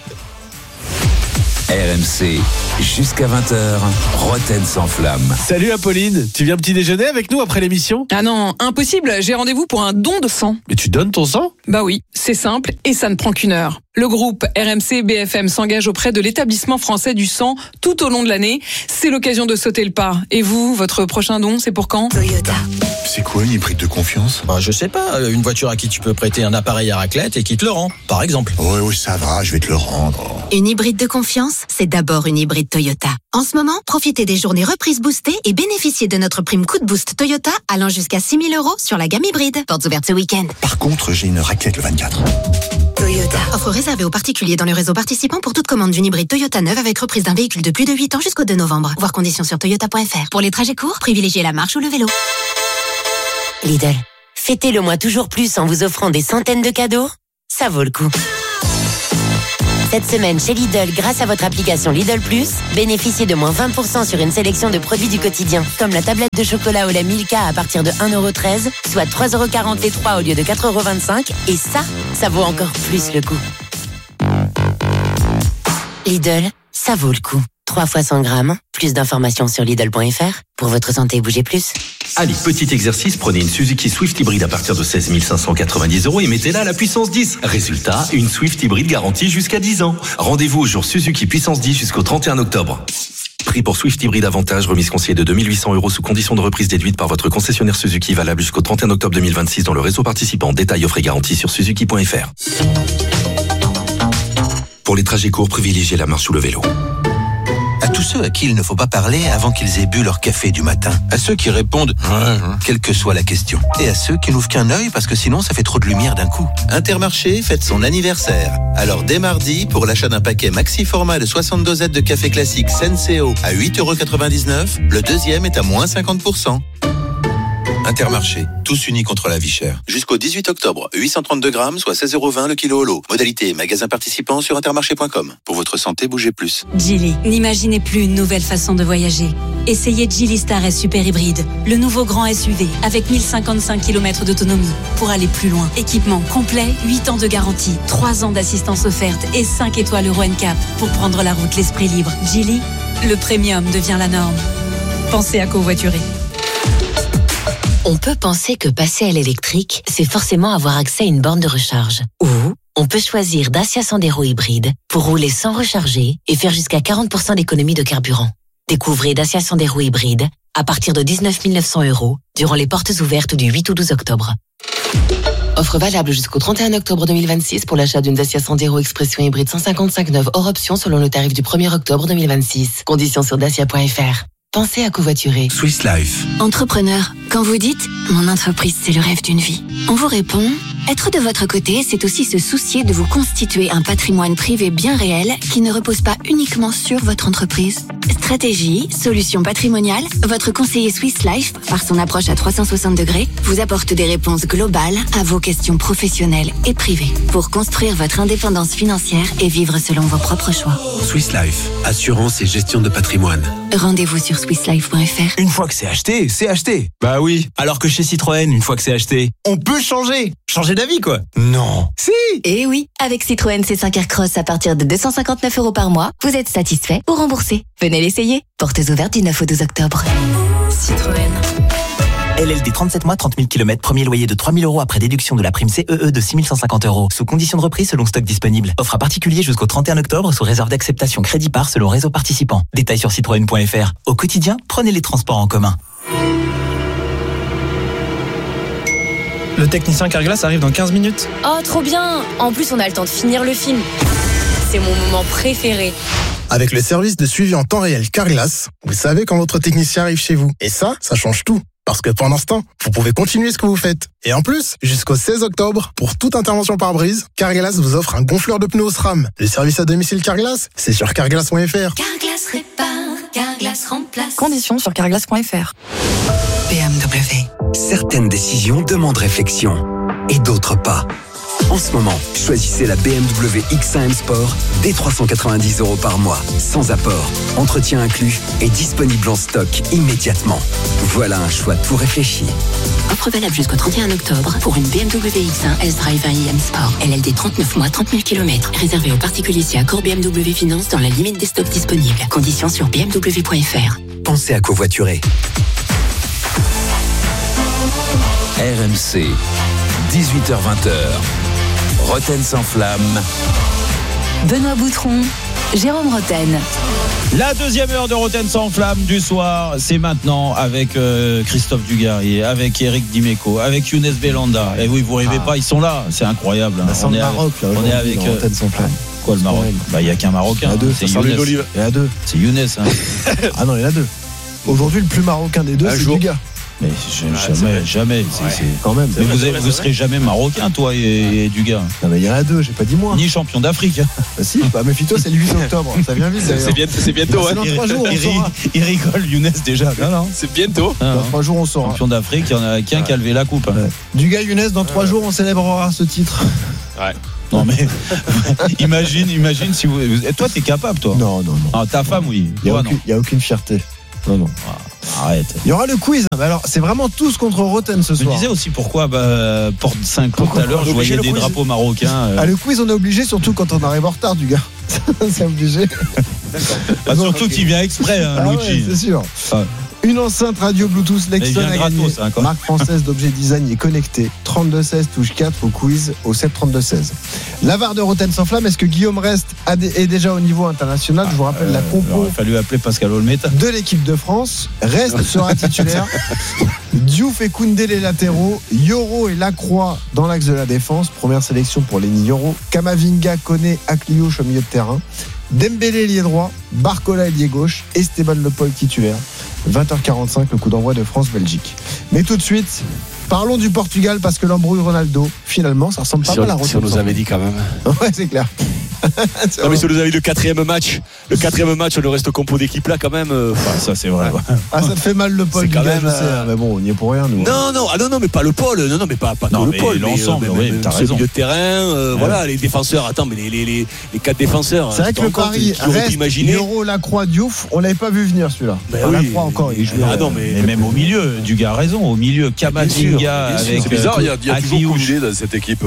R M C, jusqu'à vingt heures, Rotten sans flamme. Salut Apolline, tu viens petit déjeuner avec nous après l'émission? Ah non, impossible, j'ai rendez-vous pour un don de sang. Mais tu donnes ton sang? Bah oui, c'est simple et ça ne prend qu'une heure. Le groupe R M C B F M s'engage auprès de l'établissement français du sang tout au long de l'année. C'est l'occasion de sauter le pas. Et vous, votre prochain don, c'est pour quand? Toyota. C'est quoi une hybride de confiance? Bah je sais pas, une voiture à qui tu peux prêter un appareil à raclette et qui te le rend, par exemple. Oui, oui, ça va, je vais te le rendre. Une hybride de confiance, c'est d'abord une hybride Toyota. En ce moment, profitez des journées reprises boostées et bénéficiez de notre prime coup de boost Toyota allant jusqu'à six mille euros sur la gamme hybride. Portes ouvertes ce week-end. Par contre, j'ai une raclette le vingt-quatre. Toyota. Toyota. Offre réservée aux particuliers dans le réseau participant pour toute commande d'une hybride Toyota neuve avec reprise d'un véhicule de plus de huit ans jusqu'au deux novembre. Voir conditions sur toyota point f r. Pour les trajets courts, privilégiez la marche ou le vélo. Lidl, fêtez le mois toujours plus en vous offrant des centaines de cadeaux. Ça vaut le coup. Cette semaine chez Lidl, grâce à votre application Lidl Plus, bénéficiez de moins vingt pour cent sur une sélection de produits du quotidien, comme la tablette de chocolat au lait Milka à partir de un euro treize, soit trois euros quarante les trois au lieu de quatre euros vingt-cinq, et ça, ça vaut encore plus le coup. Lidl, ça vaut le coup. trois fois cent grammes, plus d'informations sur Lidl point f r. Pour votre santé, bougez plus. Allez, petit exercice, prenez une Suzuki Swift hybride à partir de seize mille cinq cent quatre-vingt-dix euros et mettez-la à la puissance dix. Résultat, une Swift hybride garantie jusqu'à dix ans. Rendez-vous au jour Suzuki puissance dix jusqu'au trente et un octobre. Prix pour Swift hybride avantage, remise conseillée de deux mille huit cents euros sous condition de reprise déduite par votre concessionnaire Suzuki, valable jusqu'au trente et un octobre deux mille vingt-six dans le réseau participant. Détails, offres et garanties sur suzuki point f r. Pour les trajets courts, privilégiez la marche ou le vélo. À tous ceux à qui il ne faut pas parler avant qu'ils aient bu leur café du matin. À ceux qui répondent « quelle que soit la question ». Et à ceux qui n'ouvrent qu'un œil parce que sinon ça fait trop de lumière d'un coup. Intermarché fête son anniversaire. Alors dès mardi, pour l'achat d'un paquet maxi format de soixante dosettes de café classique Senseo à huit euros quatre-vingt-dix-neuf, le deuxième est à moins cinquante pour cent. Intermarché, tous unis contre la vie chère. Jusqu'au dix-huit octobre, huit cent trente-deux grammes, soit seize euros vingt le kilo holo. Modalité magasin participant sur intermarché point com. Pour votre santé, bougez plus. Geely, n'imaginez plus une nouvelle façon de voyager. Essayez Geely Star S Super Hybride, le nouveau grand S U V avec mille cinquante-cinq kilomètres d'autonomie pour aller plus loin. Équipement complet, huit ans de garantie, trois ans d'assistance offerte et cinq étoiles Euro N C A P pour prendre la route l'esprit libre. Geely, le premium devient la norme. Pensez à covoiturer. On peut penser que passer à l'électrique, c'est forcément avoir accès à une borne de recharge. Ou on peut choisir Dacia Sandero hybride pour rouler sans recharger et faire jusqu'à quarante pour cent d'économie de carburant. Découvrez Dacia Sandero hybride à partir de dix-neuf mille neuf cents euros durant les portes ouvertes du huit au douze octobre. Offre valable jusqu'au trente et un octobre deux mille vingt-six pour l'achat d'une Dacia Sandero Expression hybride cent cinquante-cinq neuve hors option selon le tarif du premier octobre deux mille vingt-six. Conditions sur dacia point f r. Pensez à covoiturer. Swiss Life. Entrepreneur, quand vous dites « Mon entreprise, c'est le rêve d'une vie », on vous répond « Être de votre côté, c'est aussi se soucier de vous constituer un patrimoine privé bien réel qui ne repose pas uniquement sur votre entreprise. » Stratégie, solution patrimoniale, votre conseiller Swiss Life, par son approche à trois cent soixante degrés, vous apporte des réponses globales à vos questions professionnelles et privées pour construire votre indépendance financière et vivre selon vos propres choix. Swiss Life, assurance et gestion de patrimoine. Rendez-vous sur swiss life point f r. Une fois que c'est acheté, c'est acheté. Bah oui. Alors que chez Citroën, une fois que c'est acheté, on peut changer. Changer d'avis, quoi. Non. Si. Eh oui, avec Citroën C cinq Aircross à partir de deux cent cinquante-neuf euros par mois, vous êtes satisfait ou remboursé. Venez l'essayer. Portes ouvertes du neuf au douze octobre. Citroën. L L D trente-sept mois, trente mille kilomètres, premier loyer de trois mille euros après déduction de la prime C E E de six mille cent cinquante euros. Sous condition de reprise selon stock disponible. Offre à particulier jusqu'au trente et un octobre sous réserve d'acceptation crédit par selon réseau participant. Détails sur citroën point f r. Au quotidien, prenez les transports en commun. Le technicien Carglass arrive dans quinze minutes. Oh, trop bien! En plus, on a le temps de finir le film. C'est mon moment préféré. Avec le service de suivi en temps réel Carglass, vous savez quand votre technicien arrive chez vous. Et ça, ça change tout. Parce que pendant ce temps, vous pouvez continuer ce que vous faites. Et en plus, jusqu'au seize octobre, pour toute intervention par brise, Carglass vous offre un gonfleur de pneus au SRAM. Le service à domicile Carglass, c'est sur carglass point f r. Carglass répare, Carglass remplace. Conditions sur carglass point f r. B M W. Certaines décisions demandent réflexion et d'autres pas. En ce moment, choisissez la B M W X un M Sport dès trois cent quatre-vingt-dix euros par mois, sans apport, entretien inclus et disponible en stock immédiatement. Voilà un choix tout réfléchi. Offre valable jusqu'au trente et un octobre pour une B M W X un S-Drive un i M Sport. L L D trente-neuf mois, trente mille kilomètres. Réservé aux particuliers si accord B M W Finance dans la limite des stocks disponibles. Conditions sur b m w point f r. Pensez à covoiturer. R M C, dix-huit heures vingt. Roten sans flamme. Benoît Boutron, Jérôme Roten. La deuxième heure de Roten sans flamme du soir, c'est maintenant avec euh, Christophe Dugarry, avec Eric Dimeco, avec Younes Belanda. Et oui, vous rêvez ah. pas, ils sont là, c'est incroyable. Bah, on est est Maroc, avec, là, on est avec euh, Roten sans flamme. Quoi le Maroc? Bah il y a qu'un Marocain. Il y en a deux, hein, c'est Younes. Il y en a deux. C'est Younes. Hein. Ah non, il y en a deux. Aujourd'hui, le plus marocain des deux, un c'est jour. Dugas. Mais Ouais, jamais, jamais. C'est, ouais. c'est... Quand même. Mais vrai, vous, vrai, vous serez jamais marocain, toi et, et Dugas. Non, mais il y en a deux, j'ai pas dit moi. Ni champion d'Afrique. Bah, si, bah, méfie-toi, c'est le huit octobre. Ça vient vite d'ailleurs. C'est bientôt, c'est bientôt. C'est dans hein. trois jours, on il, saura. il rigole, Younes, déjà. Non, non. C'est bientôt. Ah, Dans trois jours, on saura. Champion d'Afrique, il y en a qu'un ouais. qui a levé la coupe. Hein. Ouais. Dugas, Younes, dans trois jours, on célébrera ce titre. Ouais. Non mais imagine, imagine si vous. Toi, t'es capable, toi. Non, non, non. Ah, ta femme, oui. Il n'y a, ouais, a aucune fierté. Non, non. Ah, arrête. Il y aura le quiz. Alors, c'est vraiment tous contre Roten ce soir. Je me disais aussi pourquoi, bah, Porte Saint-Cloud tout à l'heure, je voyais des quiz. Drapeaux marocains. Euh... Ah, le quiz, on est obligé, surtout quand on arrive en retard, du gars. C'est obligé. Bah, surtout okay. qu'il vient exprès, hein, ah, Lucci. Ouais, c'est sûr. Ah. Une enceinte radio Bluetooth Lexton a gagné. Hein, marque française d'objets design est connectée. trente-deux seize touche quatre au quiz au sept trente-deux seize. La V A R de Roten sans flamme, est-ce que Guillaume Rest est déjà au niveau international? Je vous rappelle euh, la compo. Il a fallu appeler Pascal Olmeta. De l'équipe de France. Rest sera titulaire. Diouf et Koundé les latéraux. Yoro et Lacroix dans l'axe de la défense. Première sélection pour Lenny Yoro. Kamavinga, Koné, Akliouche au milieu de terrain. Dembélé lié droit, Barcola lié gauche, Esteban Le Paul titulaire. vingt heures quarante-cinq, le coup d'envoi de France-Belgique. Mais tout de suite, parlons du Portugal parce que l'embrouille Ronaldo, finalement, ça ressemble pas si mal à Roten. Si on nous avait dit quand même. Ouais, c'est clair. C'est non mais si on nous avait dit le quatrième match, le quatrième match, on le reste au compo d'équipe là quand même. Euh... Enfin, ça c'est vrai. Ah ça te fait mal le Paul du gars, même, je sais, euh... mais bon, on n'y est pour rien nous. Non non, ah non non mais pas le Paul, non non mais pas pas non, que mais le Paul, l'ensemble, mais, oui, mais, t'as ce raison. milieu de terrain, euh, ouais. Voilà les défenseurs. Attends mais les les les, les quatre défenseurs. C'est vrai que le pari reste Yoro, Lacroix, Diouf, on l'avait pas vu venir celui-là. Ben enfin, oui, Lacroix encore, il joue. Ah non mais mais même au milieu, du gars a raison, au milieu Kamavinga avec. C'est bizarre, il y a, il y a toujours Koundé dans cette équipe.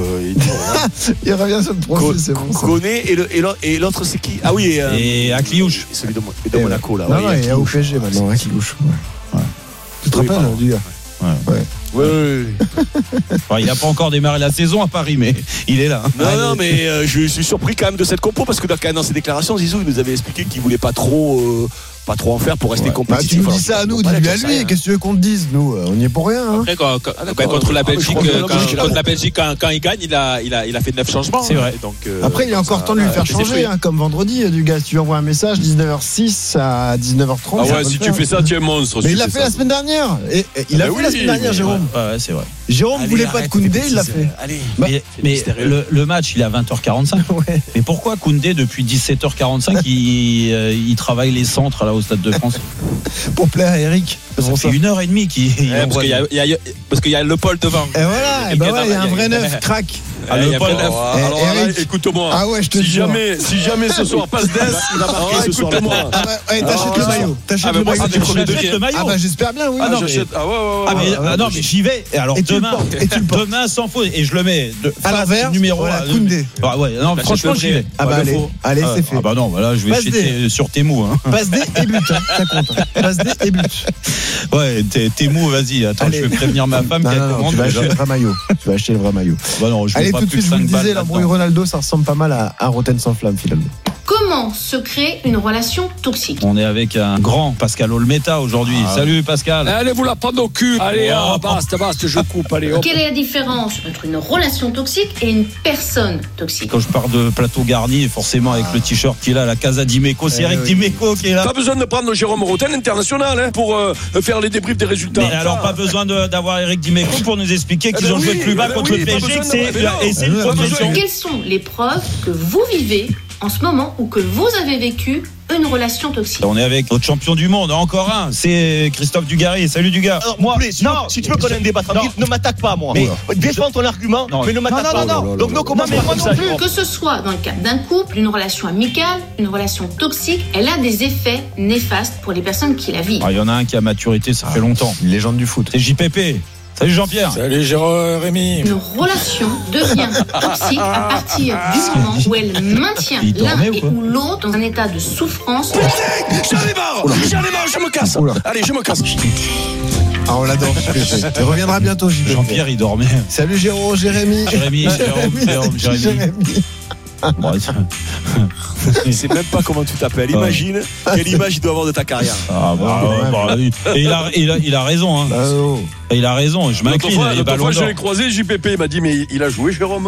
Il revient sur le procès, c'est bon. Koné et l'autre c'est qui? Ah oui. Et, euh, et Akliouche. Celui de, de Monaco là. Non, ouais, non, il est au P S G maintenant, Akliouche. Ouais. Ouais. Tu te oui, rappelles, du gars? Ouais. Ouais. Oui, oui, oui. Enfin, il n'a pas encore démarré la saison à Paris, mais il est là. Non, non, mais euh, je suis surpris quand même de cette compo parce que dans, dans ses déclarations, Zizou il nous avait expliqué qu'il voulait pas trop. Euh, pas trop en faire pour rester ouais. compétitif. Bah, tu nous dis ça à nous, dis-lui à lui, qu'est-ce que tu veux qu'on te dise? Nous, on n'y est pour rien. Hein. Après, quand, quand, ah, quand contre la Belgique, ah, quand, quand, contre la Belgique quand, quand il gagne, il a, il a, il a fait neuf changements. C'est vrai. Donc, euh, après, il est encore temps de lui faire changer, hein, comme vendredi, du gars. Si tu lui envoies un message, dix-neuf heures six à dix-neuf heures trente. Ah ouais, si tu fais ça, tu es un monstre. Mais il l'a fait la semaine dernière. Et il a fait la semaine dernière, Jérôme. Ouais, c'est vrai. Jérôme voulait pas de Koundé, il l'a fait. Allez, mais, mais le, le match, il est à vingt heures quarante-cinq. Ouais. Mais pourquoi Koundé, depuis dix-sept heures quarante-cinq, il, euh, il travaille les centres là au Stade de France? Pour plaire à Eric. Ça fait une heure et demie qu'il ouais, parce qu'il y a, il y a, parce qu'il y a le Paul devant. Et voilà, et bah ouais, il y a un vrai neuf, crack. Ah, le Paul. Alors, alors Eric, là, écoute-moi. Ah ouais, je te si jure. jamais, si jamais ce soir passe d'Est, il va marquer ah, ce soir. Écoute-moi. Ah bah, ouais, t'achètes le maillot. T'achètes le maillot. T'achètes le maillot. Ah bah j'espère bien, oui. Ah non, j'achète. Ah ouais, ouais, ah, mais, ah non, mais j'y vais. Et alors demain, demain sans faute, et je le mets à l'envers. Numéro à Koundé. Ah ouais, non, franchement j'y vais. Ah bah allez, allez, c'est fait. Ah bah non, voilà, je vais jeter sur tes mots. Passe D et but, ça compte. Passe D et but. Ouais, tes mots, vas-y. Attends, je vais prévenir ma femme qui a commandé. Tu vas acheter le vrai maillot. Tu vas acheter le vrai maillot. Bah non, je allez, tout de suite, je vous le disais, l'embrouille Ronaldo, ça ressemble pas mal à, à Roten sans flamme finalement. Comment se crée une relation toxique? On est avec un grand Pascal Olmeta aujourd'hui. Ah. Salut Pascal. Allez vous la prendre au cul. Allez, oh, ah, basta, basta, je coupe. Allez, hop. Quelle est la différence entre une relation toxique et une personne toxique? Quand je pars de plateau garni, forcément avec ah. le t-shirt qu'il a, la Casa Dimeco, c'est eh Eric oui. Dimeco qui est là. Pas besoin de prendre Jérôme Roten international hein, pour euh, faire les débriefs des résultats. Mais alors pas besoin de, d'avoir Eric Dimeco pour nous expliquer qu'ils eh ben ont oui, joué plus bas eh ben contre oui, le P S G que c'est, de... et c'est une progression. Quelles sont les preuves que vous vivez en ce moment ou que vous avez vécu une relation toxique? On est avec notre champion du monde, encore un, c'est Christophe Dugarry. Salut Dugas. Alors, moi, plaît, si, non, tu, si tu veux qu'on ait un débat tranquille, ne m'attaque pas moi. Mais, défends ton argument, non, mais ne m'attaque non, non, pas. Non, non, donc non, comment mais moi non plus. Que ce soit dans le cadre d'un couple, d'une relation amicale, une relation toxique, elle a des effets néfastes pour les personnes qui la vivent. Il y en a un qui a maturité, ça fait longtemps. Une légende du foot. C'est J P P. Salut Jean-Pierre. Salut Jérémy. Une relation devient toxique à partir du moment où elle maintient l'un et ou l'autre dans un état de souffrance. J'en ai marre. J'en ai marre, je me casse. Oula. Allez, je me casse. Ah, on l'adore. Il reviendra bientôt, J P P. Jean-Pierre, il dormait. Salut Jérôme, Jérémy. Jérémy, Jérôme, Jérôme, Jérémy. Bon, il sait même pas comment tu t'appelles. Imagine quelle image il doit avoir de ta carrière. Ah bah, ah, bah, bah, et il a, il a, il a raison. Hein. Ah, oh. Il a raison. Je m'incline. L'autre fois, je l'ai croisé, J P P, il m'a dit mais il a joué Jérôme.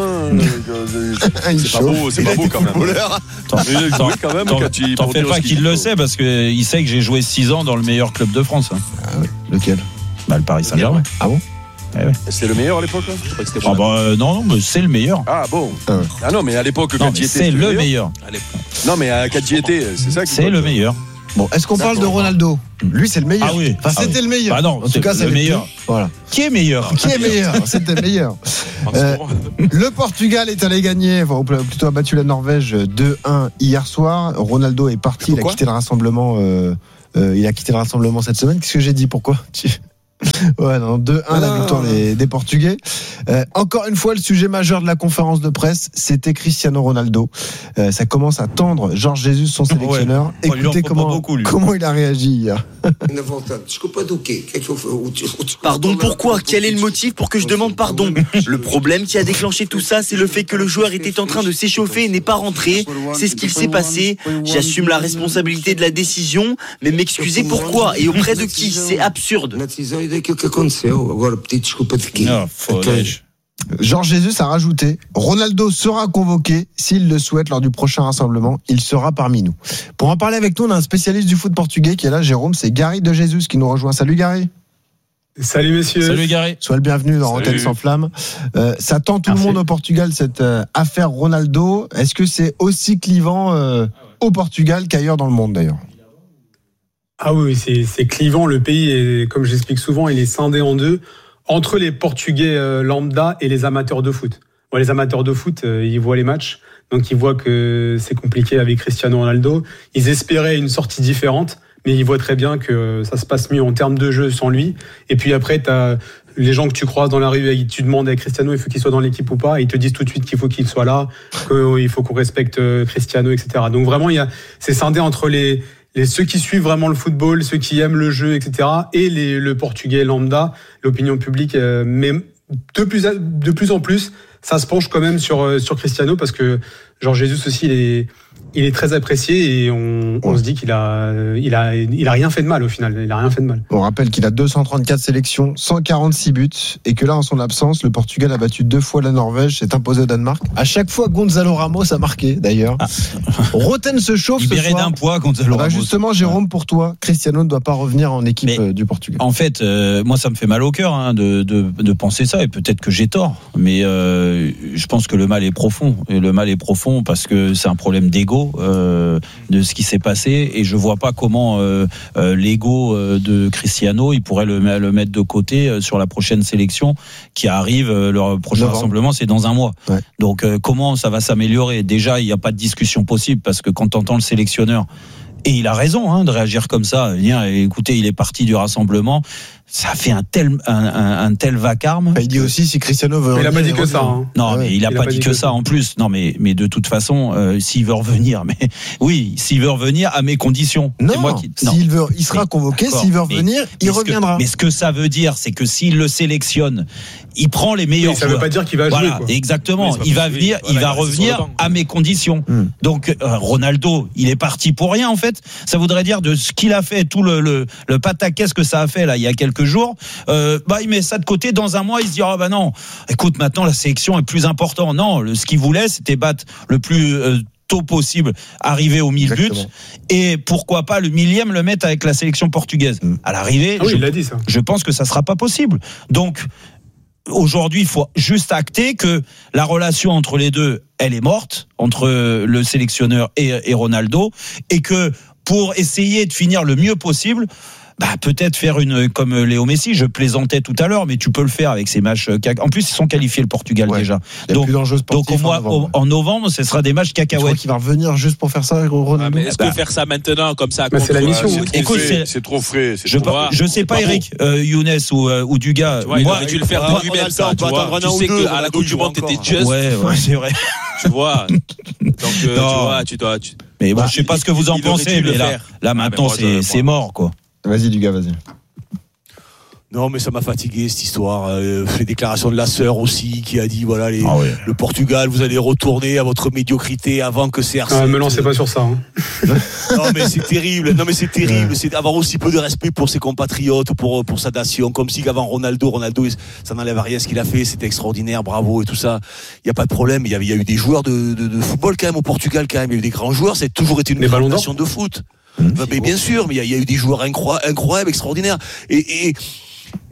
C'est pas beau, c'est pas beau quand même. Il a joué quand même. T'en fais pas qu'il le sait parce qu'il sait que j'ai joué six ans dans le meilleur club de France. Ah oui. Lequel? Bah, le Paris Saint-Germain. Ah bon? Eh ouais. C'est le meilleur à l'époque là? Je que c'était ah bah euh, non, non, mais c'est le meilleur. Ah bon? Ah, ah non, mais à l'époque, quand il était. C'est le meilleur. meilleur. Non, mais à quand il était, c'est ça qui C'est le meilleur. Bon, est-ce qu'on parle de Ronaldo? Lui, c'est le meilleur. Ah oui. Enfin, ah c'était oui. le meilleur. Bah non, en tout cas, c'est le meilleur. Voilà. Qui est meilleur? Qui est meilleur? C'était le meilleur. Euh, le Portugal est allé gagner, enfin, ou plutôt a battu la Norvège deux un hier soir. Ronaldo est parti, il a quitté le rassemblement. Euh, euh, il a quitté le rassemblement cette semaine. Qu'est-ce que j'ai dit? Pourquoi? Ouais, non, deux un la victoire des, des Portugais. Euh, encore une fois, le sujet majeur de la conférence de presse, c'était Cristiano Ronaldo. Euh, ça commence à tendre. Georges Jesus, son sélectionneur. Ouais. Écoutez comment, beaucoup, comment il a réagi hier. Pardon, pourquoi? Quel est le motif pour que je demande pardon? Le problème qui a déclenché tout ça, c'est le fait que le joueur était en train de s'échauffer et n'est pas rentré. C'est ce qu'il s'est passé. J'assume la responsabilité de la décision, mais m'excuser pourquoi et auprès de qui? C'est absurde. Non, Georges Jesus a rajouté: Ronaldo sera convoqué s'il le souhaite lors du prochain rassemblement. Il sera parmi nous. Pour en parler avec nous, on a un spécialiste du foot portugais qui est là, Jérôme. C'est Gary de Jesus qui nous rejoint. Salut Gary. Salut messieurs. Salut Gary. Sois le bienvenu dans Rotten sans flamme. Euh, ça tend tout Merci. le monde au Portugal, cette euh, affaire Ronaldo. Est-ce que c'est aussi clivant euh, au Portugal qu'ailleurs dans le monde d'ailleurs? Ah oui, c'est, c'est clivant. Le pays, est, comme j'explique souvent, il est scindé en deux entre les Portugais euh, lambda et les amateurs de foot. Bon, les amateurs de foot, euh, ils voient les matchs, donc ils voient que c'est compliqué avec Cristiano Ronaldo. Ils espéraient une sortie différente, mais ils voient très bien que ça se passe mieux en termes de jeu sans lui. Et puis après, t'as les gens que tu croises dans la rue, et tu demandes à Cristiano, il faut qu'il soit dans l'équipe ou pas, et ils te disent tout de suite qu'il faut qu'il soit là, qu'il faut qu'on respecte Cristiano, et cetera. Donc vraiment, il y a, c'est scindé entre les Les, ceux qui suivent vraiment le football, ceux qui aiment le jeu, et cetera, et les, le portugais lambda, l'opinion publique. Euh, mais de plus, à, de plus en plus, ça se penche quand même sur, sur Cristiano, parce que Georges Jesus aussi, il est, il est très apprécié et on, on se dit qu'il a, il a, il a rien fait de mal au final. Il a rien fait de mal. On rappelle qu'il a deux cent trente-quatre sélections, cent quarante-six buts, et que là, en son absence, le Portugal a battu deux fois la Norvège, s'est imposé au Danemark. À chaque fois, Gonzalo Ramos a marqué, d'ailleurs. Ah. Roten se chauffe Libéré ce soir. d'un poids, Gonzalo bah, Ramos. Justement, Jérôme, pour toi, Cristiano ne doit pas revenir en équipe mais, du Portugal. En fait, euh, moi, ça me fait mal au cœur hein, de, de, de penser ça, et peut-être que j'ai tort, mais euh, je pense que le mal est profond. Et le mal est profond parce que c'est un problème d'ego. Euh, de ce qui s'est passé, et je vois pas comment euh, euh, l'ego euh, de Cristiano, il pourrait le, le mettre de côté euh, sur la prochaine sélection qui arrive. Euh, leur prochain Novembre. rassemblement, c'est dans un mois. Ouais. Donc euh, comment ça va s'améliorer? Déjà, il n'y a pas de discussion possible, parce que quand tu entends le sélectionneur, et il a raison hein, de réagir comme ça, dire, écoutez, il est parti du rassemblement, ça fait un tel un, un, un tel vacarme. Il dit aussi si Cristiano veut. Mais il a pas dit que ça. Hein. Non, ouais, mais il a, il pas, a pas dit, dit que, que ça en plus. Non, mais mais de toute façon, euh, s'il veut revenir, mais oui, s'il veut revenir à mes conditions. Non, c'est moi qui... non. S'il veut, il sera mais, convoqué. S'il veut revenir, mais, il mais reviendra. Que, mais ce que ça veut dire, c'est que s'il le sélectionne, il prend les meilleurs. Mais ça joueurs. veut pas dire qu'il va voilà, jouer. Quoi. Exactement. Il va venir, voilà, il va revenir à mes conditions. Hmm. Donc euh, Ronaldo, il est parti pour rien en fait. Ça voudrait dire de ce qu'il a fait, tout le le, le pataquès que ça a fait là il y a quelques jours. Euh, bah il met ça de côté. Dans un mois, il se dit ah oh, bah non. Écoute, maintenant la sélection est plus importante. Non, le, ce qu'il voulait, c'était battre le plus euh, tôt possible, arriver aux mille buts, et pourquoi pas le millième le mettre avec la sélection portugaise. Mmh. À l'arrivée, ah oui, je, il l'a dit, ça. je pense que ça sera pas possible. Donc aujourd'hui, il faut juste acter que la relation entre les deux, elle est morte, entre le sélectionneur et, et Ronaldo, et que pour essayer de finir le mieux possible, bah peut-être faire une comme Léo Messi. Je plaisantais tout à l'heure, mais tu peux le faire avec ces matchs. En plus, ils sont qualifiés le Portugal ouais, déjà. Donc, donc au mois, en, novembre, en novembre, ce sera des matchs cacahuètes. Qui va revenir juste pour faire ça, Ronaldo. Ah, mais est-ce bah, que faire ça maintenant comme ça? Bah, c'est la mission. Ouais, c'est, Écoute, c'est, c'est trop frais. C'est je, trop pas, je sais pas, Eric, euh, Younes ou, euh, ou Dugas. Tu vois, moi, il aurait dû le faire de lui-même ça. Tu vois, tu sais qu'à la Coupe du Monde, t'étais just. Ouais, ouais, c'est vrai. Tu vois. Donc, tu vois, tu dois. Mais bon, je sais pas ce que vous en pensez, mais là, là maintenant, c'est mort, quoi. Vas-y, Dugas, vas-y. Non, mais ça m'a fatigué cette histoire. Euh, les déclarations de la sœur aussi, qui a dit voilà, les, ah ouais. le Portugal, vous allez retourner à votre médiocrité avant que C R sept. Ah, me lancez pas sur ça. Hein. Non, mais c'est terrible. Non, mais c'est terrible. Ouais. C'est avoir aussi peu de respect pour ses compatriotes, pour pour sa nation, comme si qu'avant Ronaldo, Ronaldo, ça n'enlève à rien ce qu'il a fait. C'était extraordinaire, bravo et tout ça. Il y a pas de problème. Il y a, il y a eu des joueurs de, de, de football quand même au Portugal quand même. Il y a eu des grands joueurs. C'est toujours été une grande nation de foot. Mmh. Mais bien sûr, mais il y, a, il y a eu des joueurs incroyables, incroyables, extraordinaires. Et, et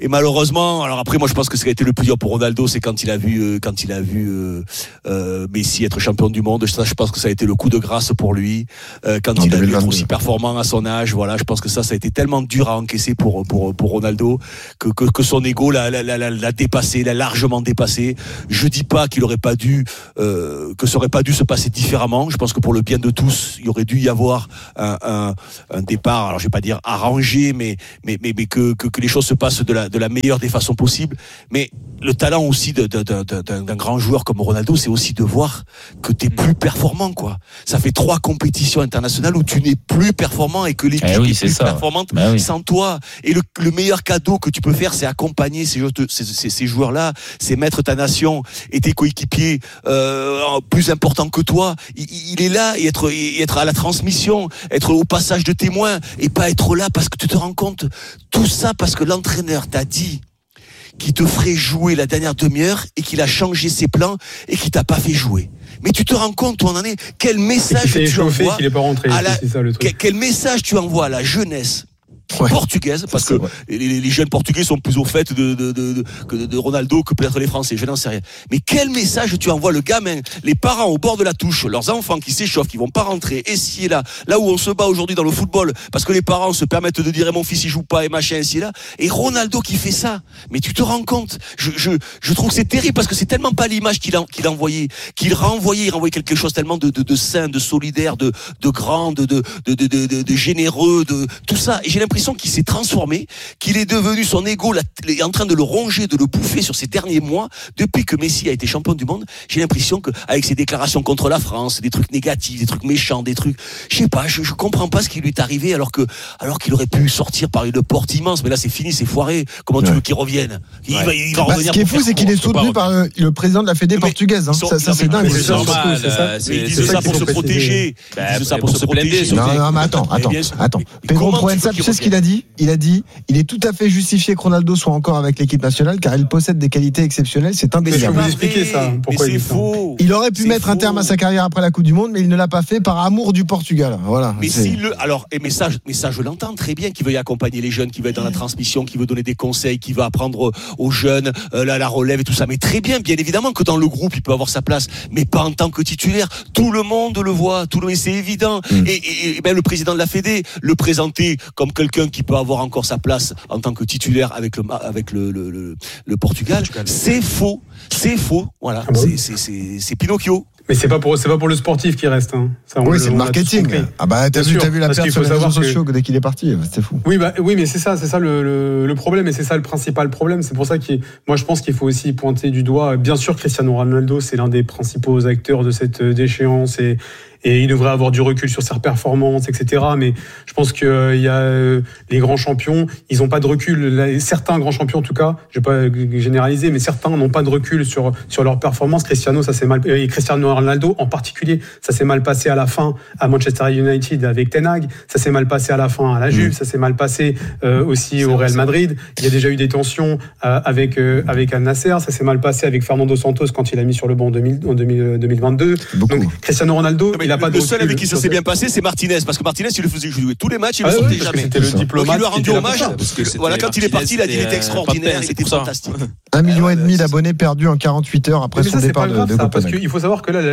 et malheureusement, alors après moi je pense que ce qui a été le plus dur pour Ronaldo, c'est quand il a vu euh, quand il a vu euh, euh, Messi être champion du monde. Ça, je pense que ça a été le coup de grâce pour lui. Euh, quand en il a vu être aussi performant à son âge, voilà, je pense que ça ça a été tellement dur à encaisser pour pour pour Ronaldo que que, que son ego l'a, l'a, l'a, l'a dépassé, l'a largement dépassé. Je dis pas qu'il aurait pas dû euh, que ça aurait pas dû se passer différemment. Je pense que pour le bien de tous, il aurait dû y avoir un, un, un départ. Alors je vais pas dire arrangé, mais mais mais, mais que, que que les choses se passent de la de la meilleure des façons possibles. Mais le talent aussi de, de, de, de, d'un, d'un grand joueur comme Ronaldo, c'est aussi de voir que t'es plus performant, quoi. Ça fait trois compétitions internationales où tu n'es plus performant et que l'équipe eh oui, est plus ça, performante ouais. bah oui. sans toi. Et le, le meilleur cadeau que tu peux faire, c'est accompagner ces, ces, ces, ces joueurs-là, c'est mettre ta nation et tes coéquipiers euh, plus importants que toi. Il, il est là et être, et être à la transmission, être au passage de témoin et pas être là parce que tu te rends compte. Tout ça parce que l'entraîneur t'a dit qui te ferait jouer la dernière demi-heure et qu'il a changé ses plans et qu'il t'a pas fait jouer. Mais tu te rends compte où on en est? Quel message tu envoies qu'il est pas rentré, à la, c'est ça, le truc. Quel message tu envoies à la jeunesse ouais. portugaise, parce que les, les jeunes portugais sont plus au fait de, de, de, de, de Ronaldo que peut-être les Français, je n'en sais rien. Mais quel message tu envoies? Le gamin, les parents au bord de la touche, leurs enfants qui s'échauffent, qui vont pas rentrer, et ci et là, là où on se bat aujourd'hui dans le football, parce que les parents se permettent de dire, mon fils il joue pas, et machin, et ci et là, et Ronaldo qui fait ça. Mais tu te rends compte? Je, je, je trouve que c'est terrible, parce que c'est tellement pas l'image qu'il a, qu'il a envoyé, qu'il renvoyait, il renvoyait quelque chose tellement de, de, de sain, de solidaire, de, de grand, de, de, de, de, de, de généreux, de tout ça. Et j'ai l'impression qu'il s'est transformé, qu'il est devenu, son ego est en train de le ronger, de le bouffer sur ces derniers mois, depuis que Messi a été champion du monde. J'ai l'impression que, avec ses déclarations contre la France, des trucs négatifs, des trucs méchants, des trucs, je sais pas, je, je comprends pas ce qui lui est arrivé, alors que, alors qu'il aurait pu sortir par une porte immense, mais là c'est fini, c'est foiré. Comment ouais. tu veux qu'il revienne? Il ouais. va, il va bah, revenir. Ce qui est fou, c'est qu'il est soutenu par le, le président de la Fédé portugaise. Hein. Ça, ça c'est dingue. C'est normal. Ils disent ça pour se protéger. Ils disent ça pour se protéger. Non, non, mais attends, attends, attends. Pedro Proença, tu sais ce qu'il a dit? Il a dit, il est tout à fait justifié que Ronaldo soit encore avec l'équipe nationale, car il possède des qualités exceptionnelles. C'est indéniable. Je vais vous expliquer ça. Pourquoi c'est faux. Il aurait pu mettre un terme à sa carrière après la Coupe du Monde, mais il ne l'a pas fait par amour du Portugal. Voilà. Mais si le, alors, et mais ça, mais ça, je l'entends très bien, qu'il veuille accompagner les jeunes, qu'il veut être dans la transmission, qu'il veut donner des conseils, qu'il veut apprendre aux jeunes euh, la, la relève et tout ça. Mais très bien, bien évidemment que dans le groupe, il peut avoir sa place, mais pas en tant que titulaire. Tout le monde le voit, tout le monde, c'est évident. Mm. Et, et, et même le président de la Fédé le présenter comme quelqu'un qui peut avoir encore sa place en tant que titulaire avec le avec le le, le, le Portugal, c'est faux, c'est faux. Voilà, ah bon c'est, c'est c'est c'est Pinocchio. Mais c'est pas pour c'est pas pour le sportif qui reste. Hein. Ça, oui, c'est le marketing. Ah bah t'as vu, t'as vu la perte sur les réseaux sociaux que dès qu'il est parti, c'était fou. Oui bah oui, mais c'est ça, c'est ça le, le, le problème, et c'est ça le principal problème. C'est pour ça que moi je pense qu'il faut aussi pointer du doigt. Bien sûr, Cristiano Ronaldo, c'est l'un des principaux acteurs de cette déchéance et et il devrait avoir du recul sur ses performances, et cetera. Mais je pense que euh, il y a euh, les grands champions, ils n'ont pas de recul. Là, certains grands champions, en tout cas, je vais pas généraliser, mais certains n'ont pas de recul sur sur leurs performances. Cristiano, ça s'est mal, et Cristiano Ronaldo en particulier, ça s'est mal passé à la fin à Manchester United avec Ten Hag, ça s'est mal passé à la fin à la Juve, mmh. ça s'est mal passé euh, aussi c'est au Real Madrid. Il y a déjà eu des tensions euh, avec euh, avec Al Nasser, ça s'est mal passé avec Fernando Santos quand il a mis sur le banc en, deux mille, en deux mille, deux mille vingt-deux. Donc Cristiano Ronaldo, il a pas de le seul avec qui ça s'est bien passé, c'est Martinez, parce que Martinez, il le faisait jouer tous les matchs, il ne ah le sortait oui, jamais. C'était le diplomate. Donc il lui a rendu hommage. Voilà, quand il est parti, il a dit qu'il était extraordinaire, il était fantastique. Un million et demi d'abonnés perdus en quarante-huit heures après son départ de Copenhague. Parce qu'il faut savoir que là,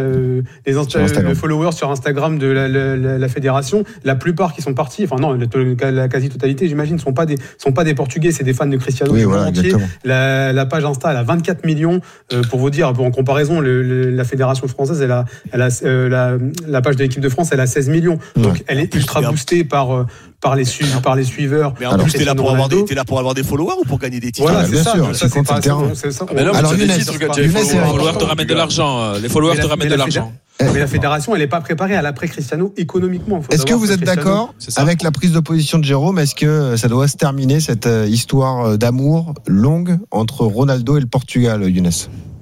les followers sur Instagram de la fédération, la plupart qui sont partis, enfin non, la quasi-totalité, j'imagine, ne sont pas des sont pas des Portugais, c'est des fans de Cristiano du monde entier. La page Insta, elle a vingt-quatre millions. Pour vous dire, en comparaison, la fédération française, elle a la la page de l'équipe de France, elle a seize millions. Donc ouais, elle est ultra boostée par par les su- par les suiveurs. Mais en plus, t'es là pour avoir des, t'es là pour avoir des followers ou pour gagner des titres? Voilà, c'est bien ça. sûr. Ça, c'est pas c'est ça. Alors, les followers te ramènent de l'argent. Les followers te ramènent de l'argent. Mais la fédération, elle n'est pas préparée à l'après Cristiano économiquement. Est-ce que vous êtes d'accord avec la prise de position de Jérôme? Est-ce que ça doit se terminer, cette histoire d'amour longue entre Ronaldo et le Portugal, Younes?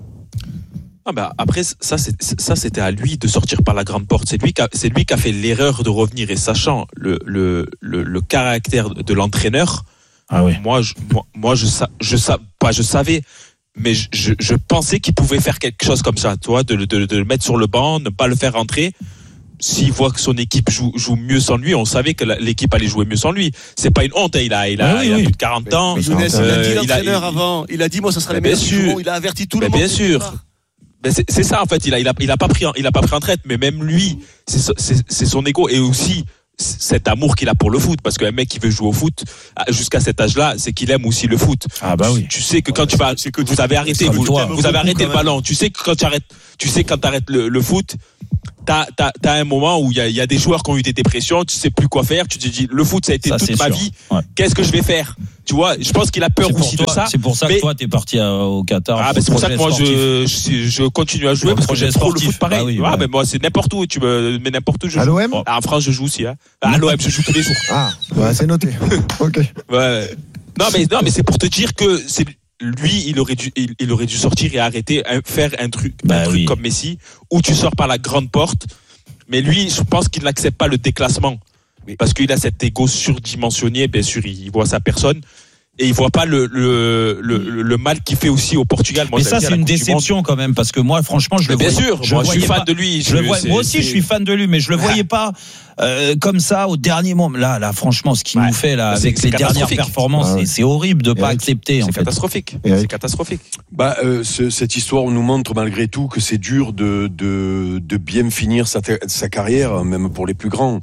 Ah bah après ça c'est ça c'était à lui de sortir par la grande porte. C'est lui qui a, c'est lui qui a fait l'erreur de revenir, et sachant le le le, le caractère de l'entraîneur. Ah oui. Moi je moi, moi je je sais pas je savais mais je, je je pensais qu'il pouvait faire quelque chose comme ça, toi, de de de le mettre sur le banc, ne pas le faire rentrer. s'il voit que son équipe joue, joue mieux sans lui, on savait que la, l'équipe allait jouer mieux sans lui. C'est pas une honte, il a, il a, ah oui, il a oui. plus de quarante ans. Mais Younes, euh, il a dit l'entraîneur il, avant. Il a dit, moi, ça sera les meilleurs jours. Il a averti tout le monde. Bien sûr. Ben c'est, c'est ça, en fait. Il a, il a, il a pas pris, il a pas pris en traite, mais même lui, c'est, c'est, c'est son ego et aussi, cet amour qu'il a pour le foot, parce qu'un mec qui veut jouer au foot jusqu'à cet âge-là, c'est qu'il aime aussi le foot. Ah bah oui. Tu sais que quand tu vas, c'est que vous avez arrêté, vous, vous avez arrêté le ballon. Tu sais que quand tu arrêtes, tu sais quand t'arrêtes le, le foot, t'as, t'as, t'as un moment où il y a, il y a des joueurs qui ont eu des dépressions, tu sais plus quoi faire, tu te dis, le foot ça a été ça, toute ma sûr. vie, ouais. Qu'est-ce que je vais faire? Tu vois, je pense qu'il a peur aussi toi, de ça. C'est pour ça mais... que toi t'es parti à, au Qatar. Ah, ben c'est pour ça que moi je, je, je continue à jouer parce que j'aime trop le foot pareil. Ah, oui, ah ouais. ben moi c'est n'importe où, tu me mets n'importe où je à joue. l'O M? Ah, en France je joue aussi, hein. À l'O M je joue tous les jours. Ah, ouais, c'est noté. Ok. Ouais. Non mais, non mais c'est pour te dire que c'est, lui, il aurait dû, il, il aurait dû sortir et arrêter, un, faire un truc, bah, un truc oui. comme Messi, où tu sors par la grande porte. Mais lui, je pense qu'il n'accepte pas le déclassement. Parce qu'il a cet ego surdimensionné, bien sûr, il voit sa personne. Et il voit pas le, le, le, le mal qu'il fait aussi au Portugal. Moi, mais ça, c'est une déception quand même, parce que moi, franchement, je mais le bien voyais, sûr, je moi, je suis fan pas, de lui. Je je vois, moi aussi, c'est... je suis fan de lui, mais je le voyais pas euh, comme ça au dernier moment. Là, là, franchement, ce qu'il ouais. nous fait là, bah, avec les dernières performances, ah, ouais. c'est, c'est horrible de pas accepter. C'est en catastrophique. Fait. C'est catastrophique. Bah, euh, ce, cette histoire nous montre malgré tout que c'est dur de de de bien finir sa, sa carrière, même pour les plus grands.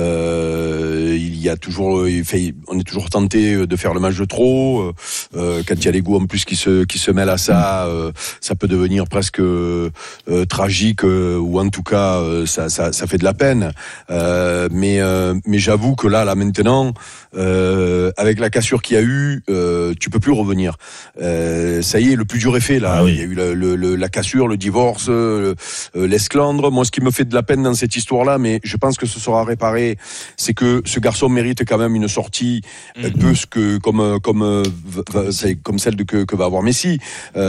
Euh, il y a toujours, il fait, on est toujours tenté de faire le match de trop. Euh, quand il y a l'ego en plus qui se qui se mêle à ça, euh, ça peut devenir presque euh, tragique euh, ou en tout cas euh, ça, ça ça fait de la peine. Euh, mais euh, mais j'avoue que là là maintenant euh, avec la cassure qu'il y a eu, euh, tu peux plus revenir. Euh, ça y est, le plus dur est fait là. Ah oui. Il y a eu le, le, le, la cassure, le divorce, le, l'esclandre. Moi, ce qui me fait de la peine dans cette histoire-là, mais je pense que ce sera réparé, c'est que ce garçon mérite quand même une sortie mm-hmm. un peu ce que comme comme c'est comme celle de, que, que va avoir Messi.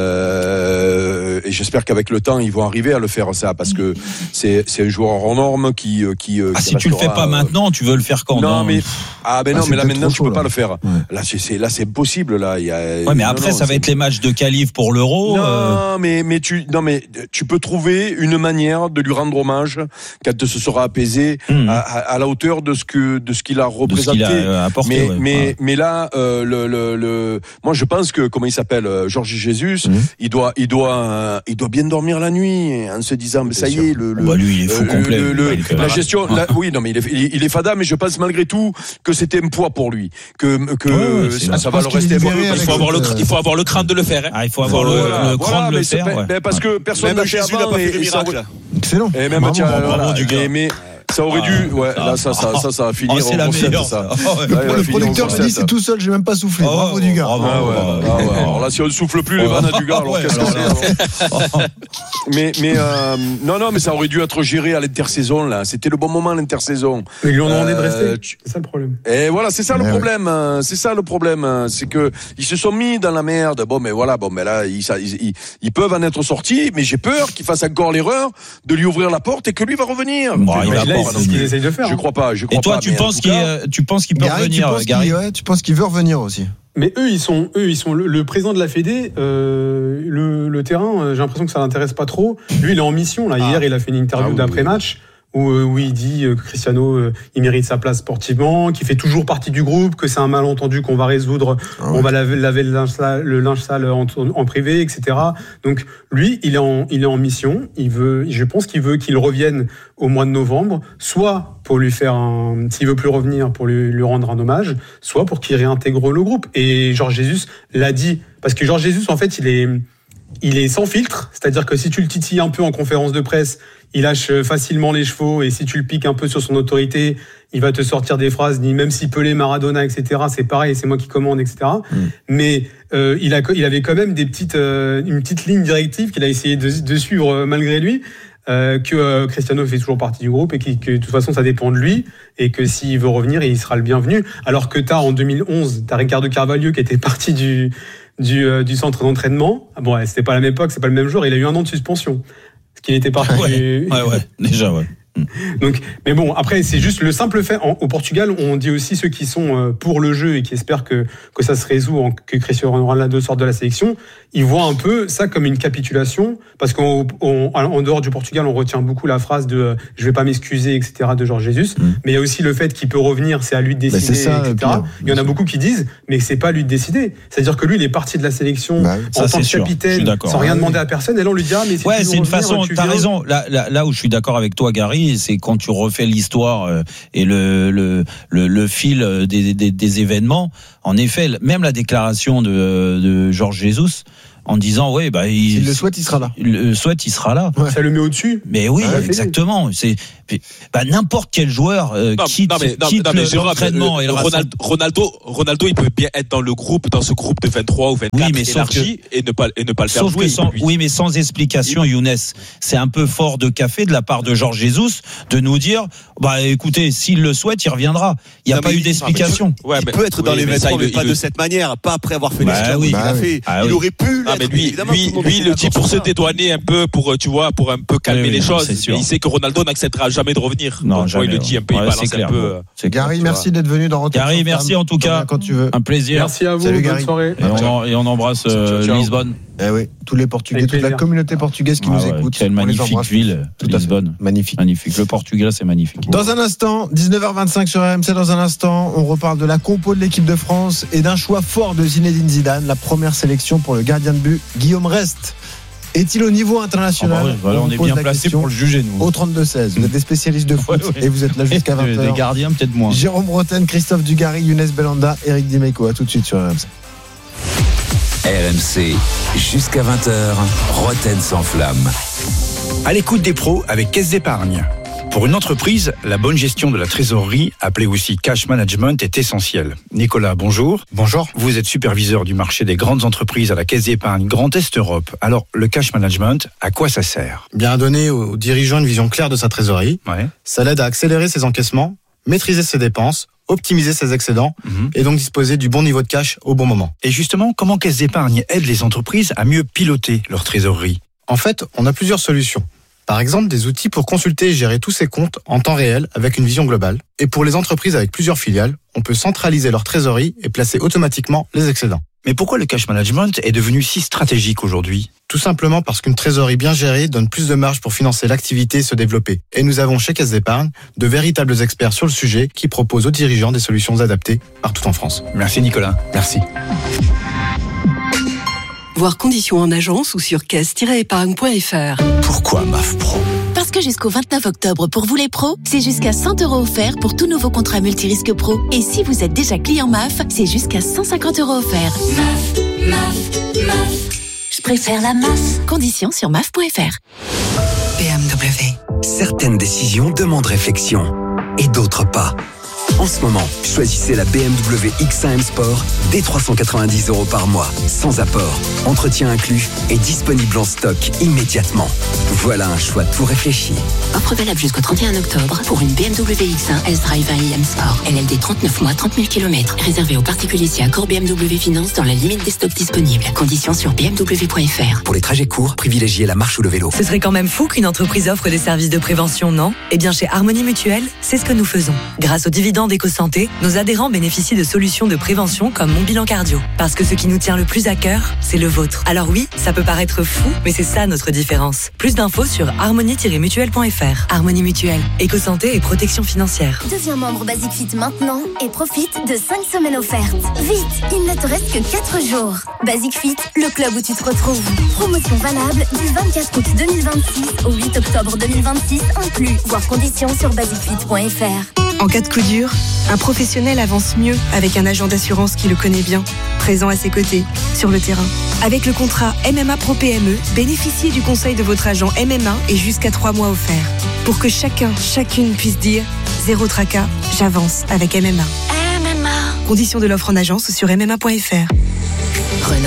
Euh, et j'espère qu'avec le temps, ils vont arriver à le faire ça, parce que c'est, c'est un joueur hors norme qui, qui. Ah, qui si tu le fais pas maintenant, tu veux le faire quand? Non, non mais ah ben non, ah, mais là maintenant tu peux là. pas le faire. Ouais. Là c'est, c'est là c'est impossible là. Il y a. Ouais, mais après non, non, ça va être les matchs de qualif pour l'Euro. Non, euh... mais mais tu non mais tu peux trouver une manière de lui rendre hommage quand ce sera apaisé mmh. à, à, à la hauteur de ce que de ce qu'il a représenté. De ce qu'il a apporté, mais ouais. mais ouais. mais là euh, le, le le moi je pense que comment il s'appelle Jorge Jesus, mmh. il doit il doit il doit bien dormir la nuit en se disant mais ça y est le, le bah lui il est fou le, complet. Le, le, la gestion la, oui non mais il est il, il est fada, mais je pense malgré tout que c'était un poids pour lui, que que ouais, ouais, ça, ça va le rester. Il faut avoir le il faut avoir le crâne de le faire. Hein. Ah, il faut avoir le, voilà, le crâne voilà, de le faire. Ouais. Ben parce que personne n'a fait avant, n'a pas fait de miracle. Excellent. Et même tiens, bravo du gars. Mais ça aurait dû, ouais, là, ça, ça, ça, ça va finir oh, c'est la meilleure, ça. Oh, ouais. Ouais, le producteur me dit c'est tout seul, j'ai même pas soufflé. Oh, bravo du gars. Bravo, ah, ouais. Ah, ouais. Alors là, si on ne souffle plus les vannes du gars, alors ouais, qu'est-ce alors, que c'est alors Mais, mais euh, non, non, mais ça aurait dû être géré à l'intersaison là. C'était le bon moment l'intersaison. Mais ils lui ont demandé de rester. Tu... C'est ça le problème. Et voilà, c'est ça le ouais, problème. Ouais. C'est ça le problème, c'est que ils se sont mis dans la merde. Bon, mais voilà, bon, mais là, ils, ils, ils peuvent en être sortis, mais j'ai peur qu'ils fassent encore l'erreur de lui ouvrir la porte et que lui va revenir. Bon, il va là, c'est ce qu'ils essayent de faire. Je crois pas. Je crois et toi, pas, tu penses qu'il, cas, tu penses qu'il peut Gary, revenir, tu penses Gary qu'il, ouais, tu penses qu'il veut revenir aussi? Mais eux, ils sont, eux, ils sont le, le président de la Fédé. Euh, le, le terrain, j'ai l'impression que ça l'intéresse pas trop. Lui, il est en mission là. Ah. Hier, il a fait une interview ah, oui, d'après-match. Oui. Où, où il dit que Cristiano euh, il mérite sa place sportivement, qu'il fait toujours partie du groupe, que c'est un malentendu qu'on va résoudre, ah ouais. on va laver, laver le, linge sale, le linge sale en, en privé, et cetera. Donc lui, il est en, il est en mission. Il veut, je pense qu'il veut qu'il revienne au mois de novembre, soit pour lui faire un, s'il veut plus revenir, pour lui, lui rendre un hommage, soit pour qu'il réintègre le groupe. Et Jorge Jesus l'a dit, parce que Jorge Jesus en fait, il est il est sans filtre, c'est-à-dire que si tu le titilles un peu en conférence de presse, il lâche facilement les chevaux, et si tu le piques un peu sur son autorité, il va te sortir des phrases, même si Pelé, Maradona, et cetera, c'est pareil, c'est moi qui commande, et cetera. Mm. Mais euh, il, a, il avait quand même des petites, euh, une petite ligne directive qu'il a essayé de, de suivre euh, malgré lui, euh, que euh, Cristiano fait toujours partie du groupe et qui, que de toute façon ça dépend de lui, et que s'il veut revenir, il sera le bienvenu. Alors que t'as en deux mille onze, t'as Ricardo Carvalho qui était parti du... Du, euh, du centre d'entraînement. Bon, ouais, c'était pas la même époque, c'est pas le même jour. Il a eu un an de suspension. Parce qu'il était parti. Ouais, ouais, ouais, déjà, ouais. Donc, mais bon, après, c'est juste le simple fait. En, au Portugal, on dit aussi ceux qui sont pour le jeu et qui espèrent que, que ça se résout, en, que Cristiano Ronaldo sorte de la sélection. Ils voient un peu ça comme une capitulation, parce qu'en on, en dehors du Portugal, on retient beaucoup la phrase de « je vais pas m'excuser », et cetera de Jorge Jesus. Mmh. Mais il y a aussi le fait qu'il peut revenir, c'est à lui de décider, bah c'est ça, et cetera. Il y en a beaucoup qui disent « mais c'est pas à lui de décider ». C'est-à-dire que lui, il est parti de la sélection bah, en tant que sûr. capitaine, sans rien demander à personne, et là on lui dit « ah mais c'est ouais, c'est une façon, tu t'as raison. Là, là, là où je suis d'accord avec toi, Gary, c'est quand tu refais l'histoire euh, et le, le, le, le fil des, des, des événements. En effet, même la déclaration de, de Jorge Jesus, en disant ouais bah il, il le souhaite, il sera là. Il le souhaite, il sera là. Ouais. Ça le met au-dessus. Mais oui, ouais, exactement. C'est bah, n'importe quel joueur euh, non, quitte, non, mais, non, quitte non, mais, l'entraînement euh, et le Ronaldo, Ronaldo, Ronaldo, il peut bien être dans le groupe, dans ce groupe de vingt-trois ou vingt-quatre oui, mais élargi que, et ne pas et ne pas le faire jouer. Sans, oui, mais sans explication, oui. Younes, c'est un peu fort de café de la part de Jorge Jesus de nous dire bah écoutez, s'il le souhaite, il reviendra. Il n'y a non, pas eu d'explication. Il ouais, peut être dans les vingt-trois, mais pas de cette manière, pas après avoir fait l'esclave qu'il a fait. Il aurait pu. Mais lui, lui, lui, il le dit pour se dédouaner un peu, pour tu vois, pour un peu calmer oui, les oui, choses. Mais il sait que Ronaldo n'acceptera jamais de revenir. Non, donc, jamais, il le dit un peu, ouais, il balance un peu. Gary, merci d'être venu dans Rotten. Gary, merci en tout cas. Quand tu veux. Un plaisir. Merci à vous. Salut, bonne soirée. Et on, et on embrasse euh, Lisbonne. Eh oui, tous les Portugais, toute la communauté portugaise qui ah nous ouais, écoute. Quelle magnifique ville, Lisbonne. Magnifique. Magnifique. Le Portugal, c'est magnifique. Dans un instant, dix-neuf heures vingt-cinq sur R M C, dans un instant, on reparle de la compo de l'équipe de France et d'un choix fort de Zinedine Zidane, la première sélection pour le gardien de but, Guillaume Rest. Est-il au niveau international? Ah bah oui, voilà, on, on est bien placé pour le juger, nous. Au trente-deux seize, vous êtes des spécialistes de foot ouais, ouais. et vous êtes là jusqu'à vingt heures. Des gardiens, peut-être moins. Jérôme Rotten, Christophe Dugarry, Younes Belanda, Eric Dimeco. À tout de suite sur R M C. R M C, jusqu'à vingt heures, Rotten sans flamme. À l'écoute des pros avec Caisse d'Épargne. Pour une entreprise, la bonne gestion de la trésorerie, appelée aussi cash management, est essentielle. Nicolas, bonjour. Bonjour. Vous êtes superviseur du marché des grandes entreprises à la Caisse d'Épargne Grand Est Europe. Alors, le cash management, à quoi ça sert? Bien donner aux dirigeants une vision claire de sa trésorerie. Ouais. Ça l'aide à accélérer ses encaissements, maîtriser ses dépenses, optimiser ses excédents mmh. et donc disposer du bon niveau de cash au bon moment. Et justement, comment Caisse d'Épargne aide les entreprises à mieux piloter leur trésorerie? En fait, on a plusieurs solutions. Par exemple, des outils pour consulter et gérer tous ces comptes en temps réel avec une vision globale. Et pour les entreprises avec plusieurs filiales, on peut centraliser leur trésorerie et placer automatiquement les excédents. Mais pourquoi le cash management est devenu si stratégique aujourd'hui? Tout simplement parce qu'une trésorerie bien gérée donne plus de marge pour financer l'activité et se développer. Et nous avons chez Caisse d'Épargne de véritables experts sur le sujet qui proposent aux dirigeants des solutions adaptées partout en France. Merci Nicolas. Merci. Voir conditions en agence ou sur caisse tiret épargne point f r. Pourquoi M A F Pro? Parce que jusqu'au vingt-neuf octobre, pour vous les pros, c'est jusqu'à cent euros offerts pour tout nouveau contrat multirisque pro. Et si vous êtes déjà client M A F, c'est jusqu'à cent cinquante euros offerts. M A F, M A F, M A F. Je préfère la M A F. Conditions sur M A F point f r. B M W. Certaines décisions demandent réflexion et d'autres pas. En ce moment, choisissez la B M W X un M Sport dès trois cent quatre-vingt-dix euros par mois, sans apport, entretien inclus et disponible en stock immédiatement. Voilà un choix de tout réfléchi. Offre valable jusqu'au trente et un octobre pour une B M W X un S-Drive un i M Sport. L L D trente-neuf mois, trente mille kilomètres. Réservé aux particuliers si accord B M W Finance dans la limite des stocks disponibles. Conditions sur b m w point f r. Pour les trajets courts, privilégiez la marche ou le vélo. Ce serait quand même fou qu'une entreprise offre des services de prévention, non? Eh bien, chez Harmonie Mutuelle, c'est ce que nous faisons. Grâce aux dividendes d'éco-santé, nos adhérents bénéficient de solutions de prévention comme Mon Bilan Cardio. Parce que ce qui nous tient le plus à cœur, c'est le vôtre. Alors oui, ça peut paraître fou, mais c'est ça notre différence. Plus d'infos sur harmonie tiret mutuelle point f r. Harmonie Mutuelle, éco-santé et protection financière. Deviens membre Basic Fit maintenant et profite de cinq semaines offertes. Vite, il ne te reste que quatre jours. Basic Fit, le club où tu te retrouves. Promotion valable du vingt-quatre août deux mille vingt-six au huit octobre deux mille vingt-six inclus. Voir conditions sur basic fit point f r. En cas de coup dur, un professionnel avance mieux avec un agent d'assurance qui le connaît bien, présent à ses côtés, sur le terrain. Avec le contrat M M A Pro P M E, bénéficiez du conseil de votre agent M M A et jusqu'à trois mois offerts. Pour que chacun, chacune puisse dire « Zéro tracas, j'avance avec M M A ». M M A. Conditions de l'offre en agence sur m m a point f r. Renault. Face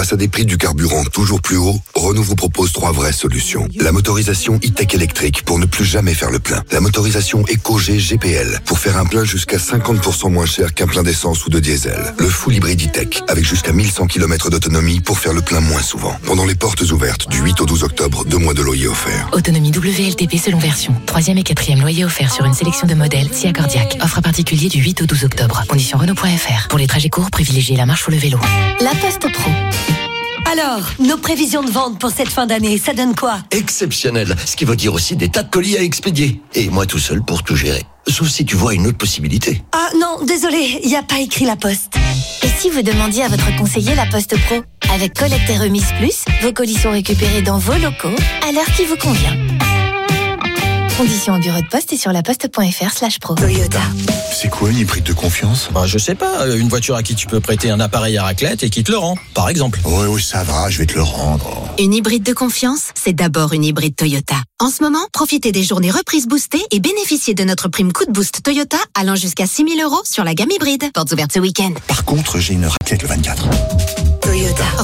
Face à des prix du carburant toujours plus hauts, Renault vous propose trois vraies solutions. La motorisation e-tech électrique pour ne plus jamais faire le plein. La motorisation EcoG G P L pour faire un plein jusqu'à cinquante pour cent moins cher qu'un plein d'essence ou de diesel. Le full hybride e-tech avec jusqu'à mille cent kilomètres d'autonomie pour faire le plein moins souvent. Pendant les portes ouvertes du huit au douze octobre, deux mois de loyer offert. Autonomie W L T P selon version. Troisième et quatrième loyer offert sur une sélection de modèles si accordiaque. Offre à particulier du huit au douze octobre. Conditions Renault point F R. Pour les trajets courts, privilégiez la marche ou le vélo. La Poste Pro. Alors, nos prévisions de vente pour cette fin d'année, ça donne quoi? Exceptionnel, ce qui veut dire aussi des tas de colis à expédier. Et moi tout seul pour tout gérer. Sauf si tu vois une autre possibilité. Ah non, désolé, il n'y a pas écrit La Poste. Et si vous demandiez à votre conseiller La Poste Pro? Avec collecte et remise plus, vos colis sont récupérés dans vos locaux à l'heure qui vous convient. Conditions au bureau de poste et sur laposte point F R slash pro. Toyota. C'est quoi une hybride de confiance? Bah, je sais pas, une voiture à qui tu peux prêter un appareil à raclette et qui te le rend, par exemple. Oui, oui, ça va, je vais te le rendre. Une hybride de confiance, c'est d'abord une hybride Toyota. En ce moment, profitez des journées reprises boostées et bénéficiez de notre prime coup de boost Toyota allant jusqu'à six mille euros sur la gamme hybride. Portes ouvertes ce week-end. Par contre, j'ai une raclette le vingt-quatre. Toyota. Offre